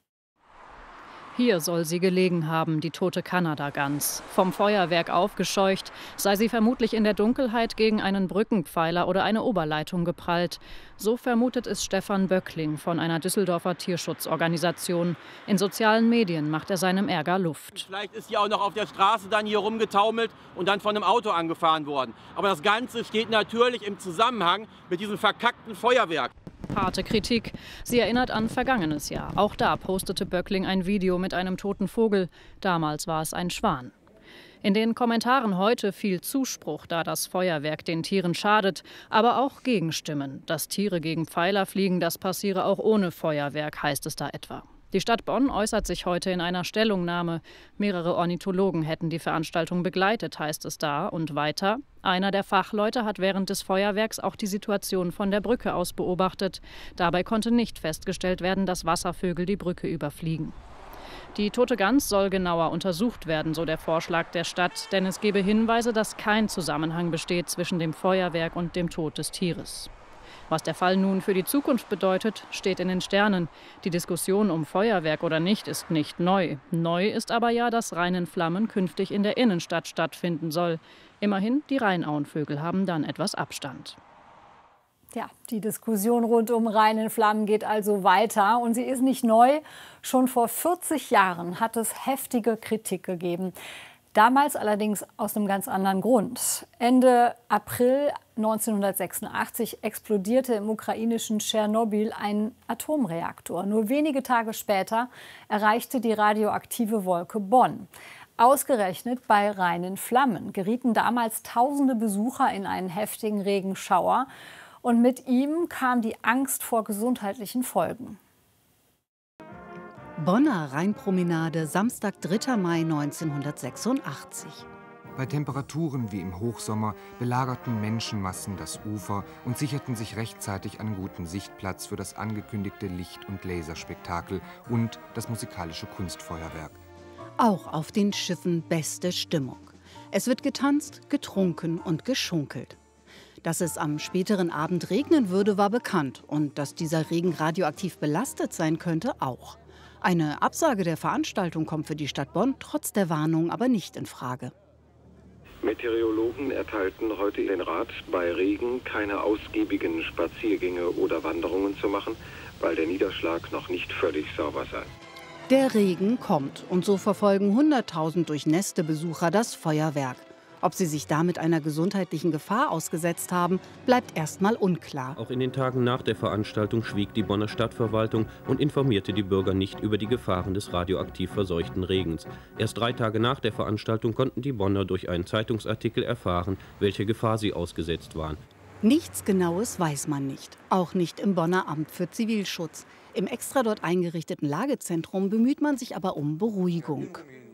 Hier soll sie gelegen haben, die tote Kanadagans. Vom Feuerwerk aufgescheucht, sei sie vermutlich in der Dunkelheit gegen einen Brückenpfeiler oder eine Oberleitung geprallt. So vermutet es Stefan Böckling von einer Düsseldorfer Tierschutzorganisation. In sozialen Medien macht er seinem Ärger Luft. Vielleicht ist sie auch noch auf der Straße dann hier rumgetaumelt und dann von einem Auto angefahren worden. Aber das Ganze steht natürlich im Zusammenhang mit diesem verkackten Feuerwerk. Harte Kritik. Sie erinnert an vergangenes Jahr. Auch da postete Böckling ein Video mit einem toten Vogel. Damals war es ein Schwan. In den Kommentaren heute viel Zuspruch, da das Feuerwerk den Tieren schadet, aber auch Gegenstimmen. Dass Tiere gegen Pfeiler fliegen, das passiere auch ohne Feuerwerk, heißt es da etwa. Die Stadt Bonn äußert sich heute in einer Stellungnahme. Mehrere Ornithologen hätten die Veranstaltung begleitet, heißt es da. Und weiter: Einer der Fachleute hat während des Feuerwerks auch die Situation von der Brücke aus beobachtet. Dabei konnte nicht festgestellt werden, dass Wasservögel die Brücke überfliegen. Die tote Gans soll genauer untersucht werden, so der Vorschlag der Stadt. Denn es gebe Hinweise, dass kein Zusammenhang besteht zwischen dem Feuerwerk und dem Tod des Tieres. Was der Fall nun für die Zukunft bedeutet, steht in den Sternen. Die Diskussion um Feuerwerk oder nicht ist nicht neu. Neu ist aber ja, dass Rhein in Flammen künftig in der Innenstadt stattfinden soll. Immerhin, die Rheinauenvögel haben dann etwas Abstand. Ja, die Diskussion rund um Rhein in Flammen geht also weiter. Und sie ist nicht neu. Schon vor 40 Jahren hat es heftige Kritik gegeben. Damals allerdings aus einem ganz anderen Grund. Ende April 1986 explodierte im ukrainischen Tschernobyl ein Atomreaktor. Nur wenige Tage später erreichte die radioaktive Wolke Bonn. Ausgerechnet bei Rhein in Flammen gerieten damals tausende Besucher in einen heftigen Regenschauer. Und mit ihm kam die Angst vor gesundheitlichen Folgen. Bonner Rheinpromenade, Samstag, 3. Mai 1986. Bei Temperaturen wie im Hochsommer belagerten Menschenmassen das Ufer und sicherten sich rechtzeitig einen guten Sichtplatz für das angekündigte Licht- und Laserspektakel und das musikalische Kunstfeuerwerk. Auch auf den Schiffen beste Stimmung. Es wird getanzt, getrunken und geschunkelt. Dass es am späteren Abend regnen würde, war bekannt. Und dass dieser Regen radioaktiv belastet sein könnte, auch. Eine Absage der Veranstaltung kommt für die Stadt Bonn trotz der Warnung aber nicht in Frage. Meteorologen erteilten heute den Rat, bei Regen keine ausgiebigen Spaziergänge oder Wanderungen zu machen, weil der Niederschlag noch nicht völlig sauber sei. Der Regen kommt und so verfolgen 100.000 durchnässte Besucher das Feuerwerk. Ob sie sich damit einer gesundheitlichen Gefahr ausgesetzt haben, bleibt erstmal unklar. Auch in den Tagen nach der Veranstaltung schwieg die Bonner Stadtverwaltung und informierte die Bürger nicht über die Gefahren des radioaktiv verseuchten Regens. Erst 3 Tage nach der Veranstaltung konnten die Bonner durch einen Zeitungsartikel erfahren, welche Gefahr sie ausgesetzt waren. Nichts Genaues weiß man nicht, auch nicht im Bonner Amt für Zivilschutz. Im extra dort eingerichteten Lagezentrum bemüht man sich aber um Beruhigung.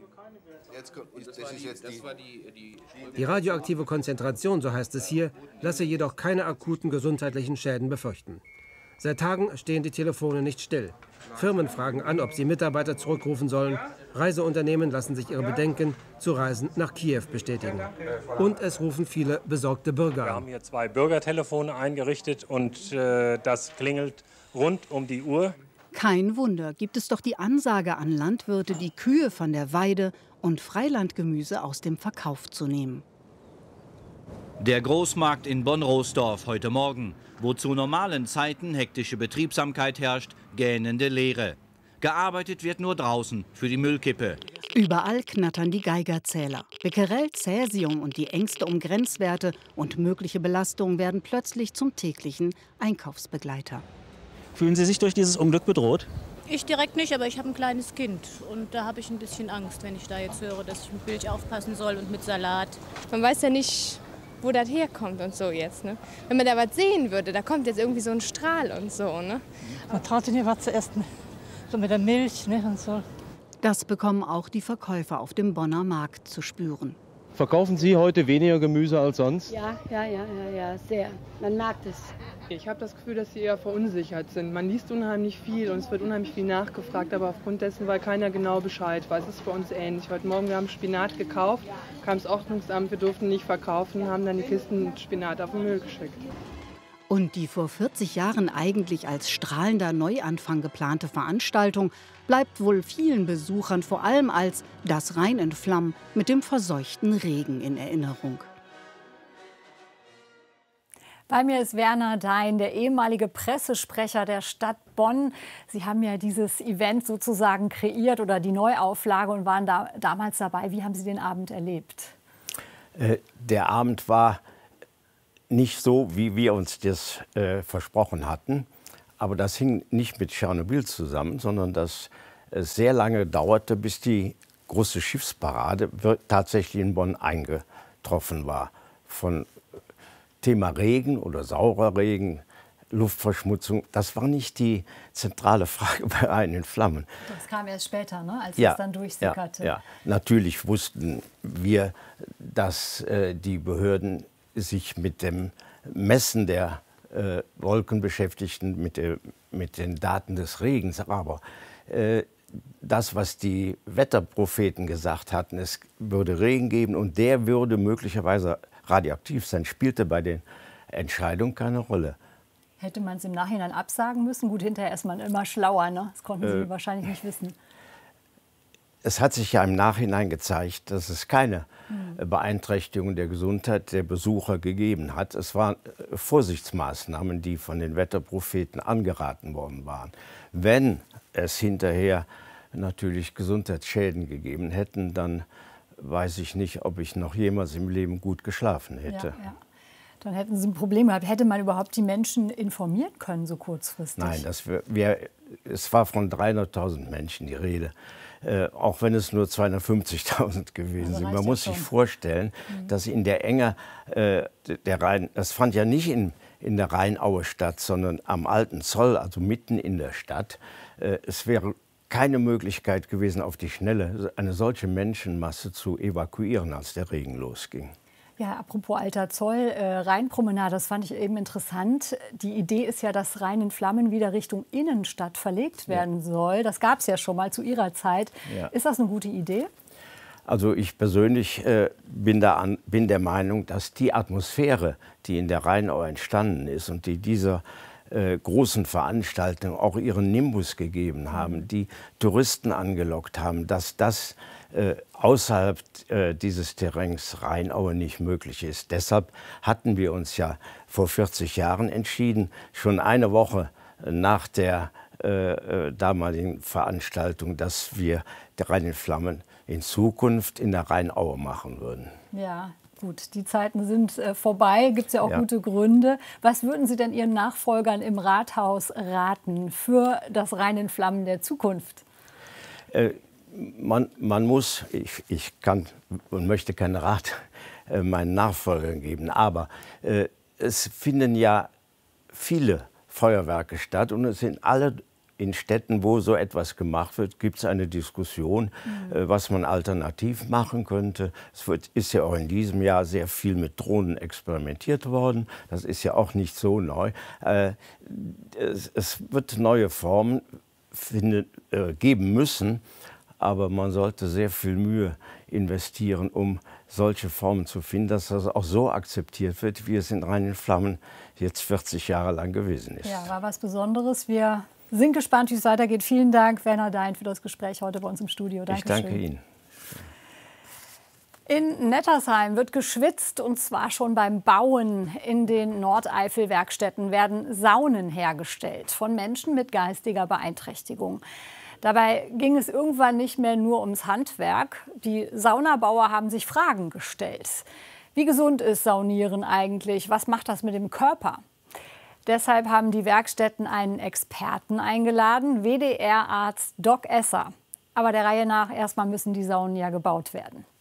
Die radioaktive Konzentration, so heißt es hier, lasse jedoch keine akuten gesundheitlichen Schäden befürchten. Seit Tagen stehen die Telefone nicht still. Firmen fragen an, ob sie Mitarbeiter zurückrufen sollen. Reiseunternehmen lassen sich ihre Bedenken zu Reisen nach Kiew bestätigen. Und es rufen viele besorgte Bürger an. Wir haben hier 2 Bürgertelefone eingerichtet und das klingelt rund um die Uhr. Kein Wunder, gibt es doch die Ansage an Landwirte, die Kühe von der Weide und Freilandgemüse aus dem Verkauf zu nehmen. Der Großmarkt in Bonn-Roßdorf heute Morgen, wo zu normalen Zeiten hektische Betriebsamkeit herrscht, gähnende Leere. Gearbeitet wird nur draußen für die Müllkippe. Überall knattern die Geigerzähler. Becquerel, Cäsium und die Ängste um Grenzwerte und mögliche Belastungen werden plötzlich zum täglichen Einkaufsbegleiter. Fühlen Sie sich durch dieses Unglück bedroht? Ich direkt nicht, aber ich habe ein kleines Kind und da habe ich ein bisschen Angst, wenn ich da jetzt höre, dass ich mit Milch aufpassen soll und mit Salat. Man weiß ja nicht, wo das herkommt und so jetzt. Ne? Wenn man da was sehen würde, da kommt jetzt irgendwie so ein Strahl und so. Ne? Man traut sich nicht was zu essen, so mit der Milch, ne, und so. Das bekommen auch die Verkäufer auf dem Bonner Markt zu spüren. Verkaufen Sie heute weniger Gemüse als sonst? Ja, sehr. Man mag das. Ich habe das Gefühl, dass sie eher verunsichert sind. Man liest unheimlich viel und es wird unheimlich viel nachgefragt, aber aufgrund dessen, weil keiner genau Bescheid weiß. Es ist bei uns ähnlich. Heute Morgen, wir haben Spinat gekauft, kam das Ordnungsamt, wir durften nicht verkaufen, haben dann die Kisten mit Spinat auf den Müll geschickt. Und die vor 40 Jahren eigentlich als strahlender Neuanfang geplante Veranstaltung bleibt wohl vielen Besuchern vor allem als das Rhein in Flammen mit dem verseuchten Regen in Erinnerung. Bei mir ist Werner Dein, der ehemalige Pressesprecher der Stadt Bonn. Sie haben ja dieses Event sozusagen kreiert oder die Neuauflage und waren damals dabei. Wie haben Sie den Abend erlebt? Der Abend war nicht so, wie wir uns das versprochen hatten. Aber das hing nicht mit Tschernobyl zusammen, sondern dass es sehr lange dauerte, bis die große Schiffsparade tatsächlich in Bonn eingetroffen war. Von Thema Regen oder saurer Regen, Luftverschmutzung, das war nicht die zentrale Frage bei Rhein in Flammen. Das kam erst später, ne? Als es dann durchsickerte. Ja. Natürlich wussten wir, dass die Behörden sich mit dem Messen der Wolken beschäftigten, mit den Daten des Regens. Aber das, was die Wetterpropheten gesagt hatten, es würde Regen geben und der würde möglicherweise radioaktiv sein, spielte bei den Entscheidungen keine Rolle. Hätte man es im Nachhinein absagen müssen? Gut, hinterher ist man immer schlauer, ne? Das konnten Sie wahrscheinlich nicht wissen. Es hat sich ja im Nachhinein gezeigt, dass es keine Beeinträchtigung der Gesundheit der Besucher gegeben hat. Es waren Vorsichtsmaßnahmen, die von den Wetterpropheten angeraten worden waren. Wenn es hinterher natürlich Gesundheitsschäden gegeben hätten, dann weiß ich nicht, ob ich noch jemals im Leben gut geschlafen hätte. Ja. Dann hätten Sie ein Problem gehabt. Hätte man überhaupt die Menschen informieren können, so kurzfristig? Nein, es war von 300.000 Menschen die Rede. Auch wenn es nur 250.000 gewesen sind. Man muss sich vorstellen, dass in der Enge der Rhein, das fand ja nicht in der Rheinaue statt, sondern am Alten Zoll, also mitten in der Stadt. Es wäre keine Möglichkeit gewesen, auf die Schnelle eine solche Menschenmasse zu evakuieren, als der Regen losging. Ja, apropos Alter Zoll, Rheinpromenade, das fand ich eben interessant. Die Idee ist ja, dass Rhein in Flammen wieder Richtung Innenstadt verlegt werden soll. Das gab es ja schon mal zu Ihrer Zeit. Ja. Ist das eine gute Idee? Also ich persönlich bin der Meinung, dass die Atmosphäre, die in der Rheinau entstanden ist und die dieser großen Veranstaltungen auch ihren Nimbus gegeben haben, die Touristen angelockt haben, dass das außerhalb dieses Terrains Rheinaue nicht möglich ist. Deshalb hatten wir uns ja vor 40 Jahren entschieden, schon eine Woche nach der damaligen Veranstaltung, dass wir der Rhein in Flammen in Zukunft in der Rheinaue machen würden. Ja, gut, die Zeiten sind vorbei, gibt es ja auch gute Gründe. Was würden Sie denn Ihren Nachfolgern im Rathaus raten für das Rhein in Flammen der Zukunft? Man muss, ich kann und möchte keinen Rat meinen Nachfolgern geben, aber es finden ja viele Feuerwerke statt und es sind alle in Städten, wo so etwas gemacht wird, gibt es eine Diskussion, was man alternativ machen könnte. Ist ja auch in diesem Jahr sehr viel mit Drohnen experimentiert worden. Das ist ja auch nicht so neu. Es wird neue Formen geben müssen, aber man sollte sehr viel Mühe investieren, um solche Formen zu finden, dass das auch so akzeptiert wird, wie es in Rhein in Flammen jetzt 40 Jahre lang gewesen ist. Ja, war was Besonderes. Wir sind gespannt, wie es weitergeht. Vielen Dank, Werner Dein, für das Gespräch heute bei uns im Studio. Dankeschön. Ich danke Ihnen. In Nettersheim wird geschwitzt, und zwar schon beim Bauen. In den Nordeifelwerkstätten werden Saunen hergestellt von Menschen mit geistiger Beeinträchtigung. Dabei ging es irgendwann nicht mehr nur ums Handwerk. Die Saunabauer haben sich Fragen gestellt. Wie gesund ist Saunieren eigentlich? Was macht das mit dem Körper? Deshalb haben die Werkstätten einen Experten eingeladen, WDR-Arzt Doc Esser. Aber der Reihe nach, erstmal müssen die Saunen ja gebaut werden.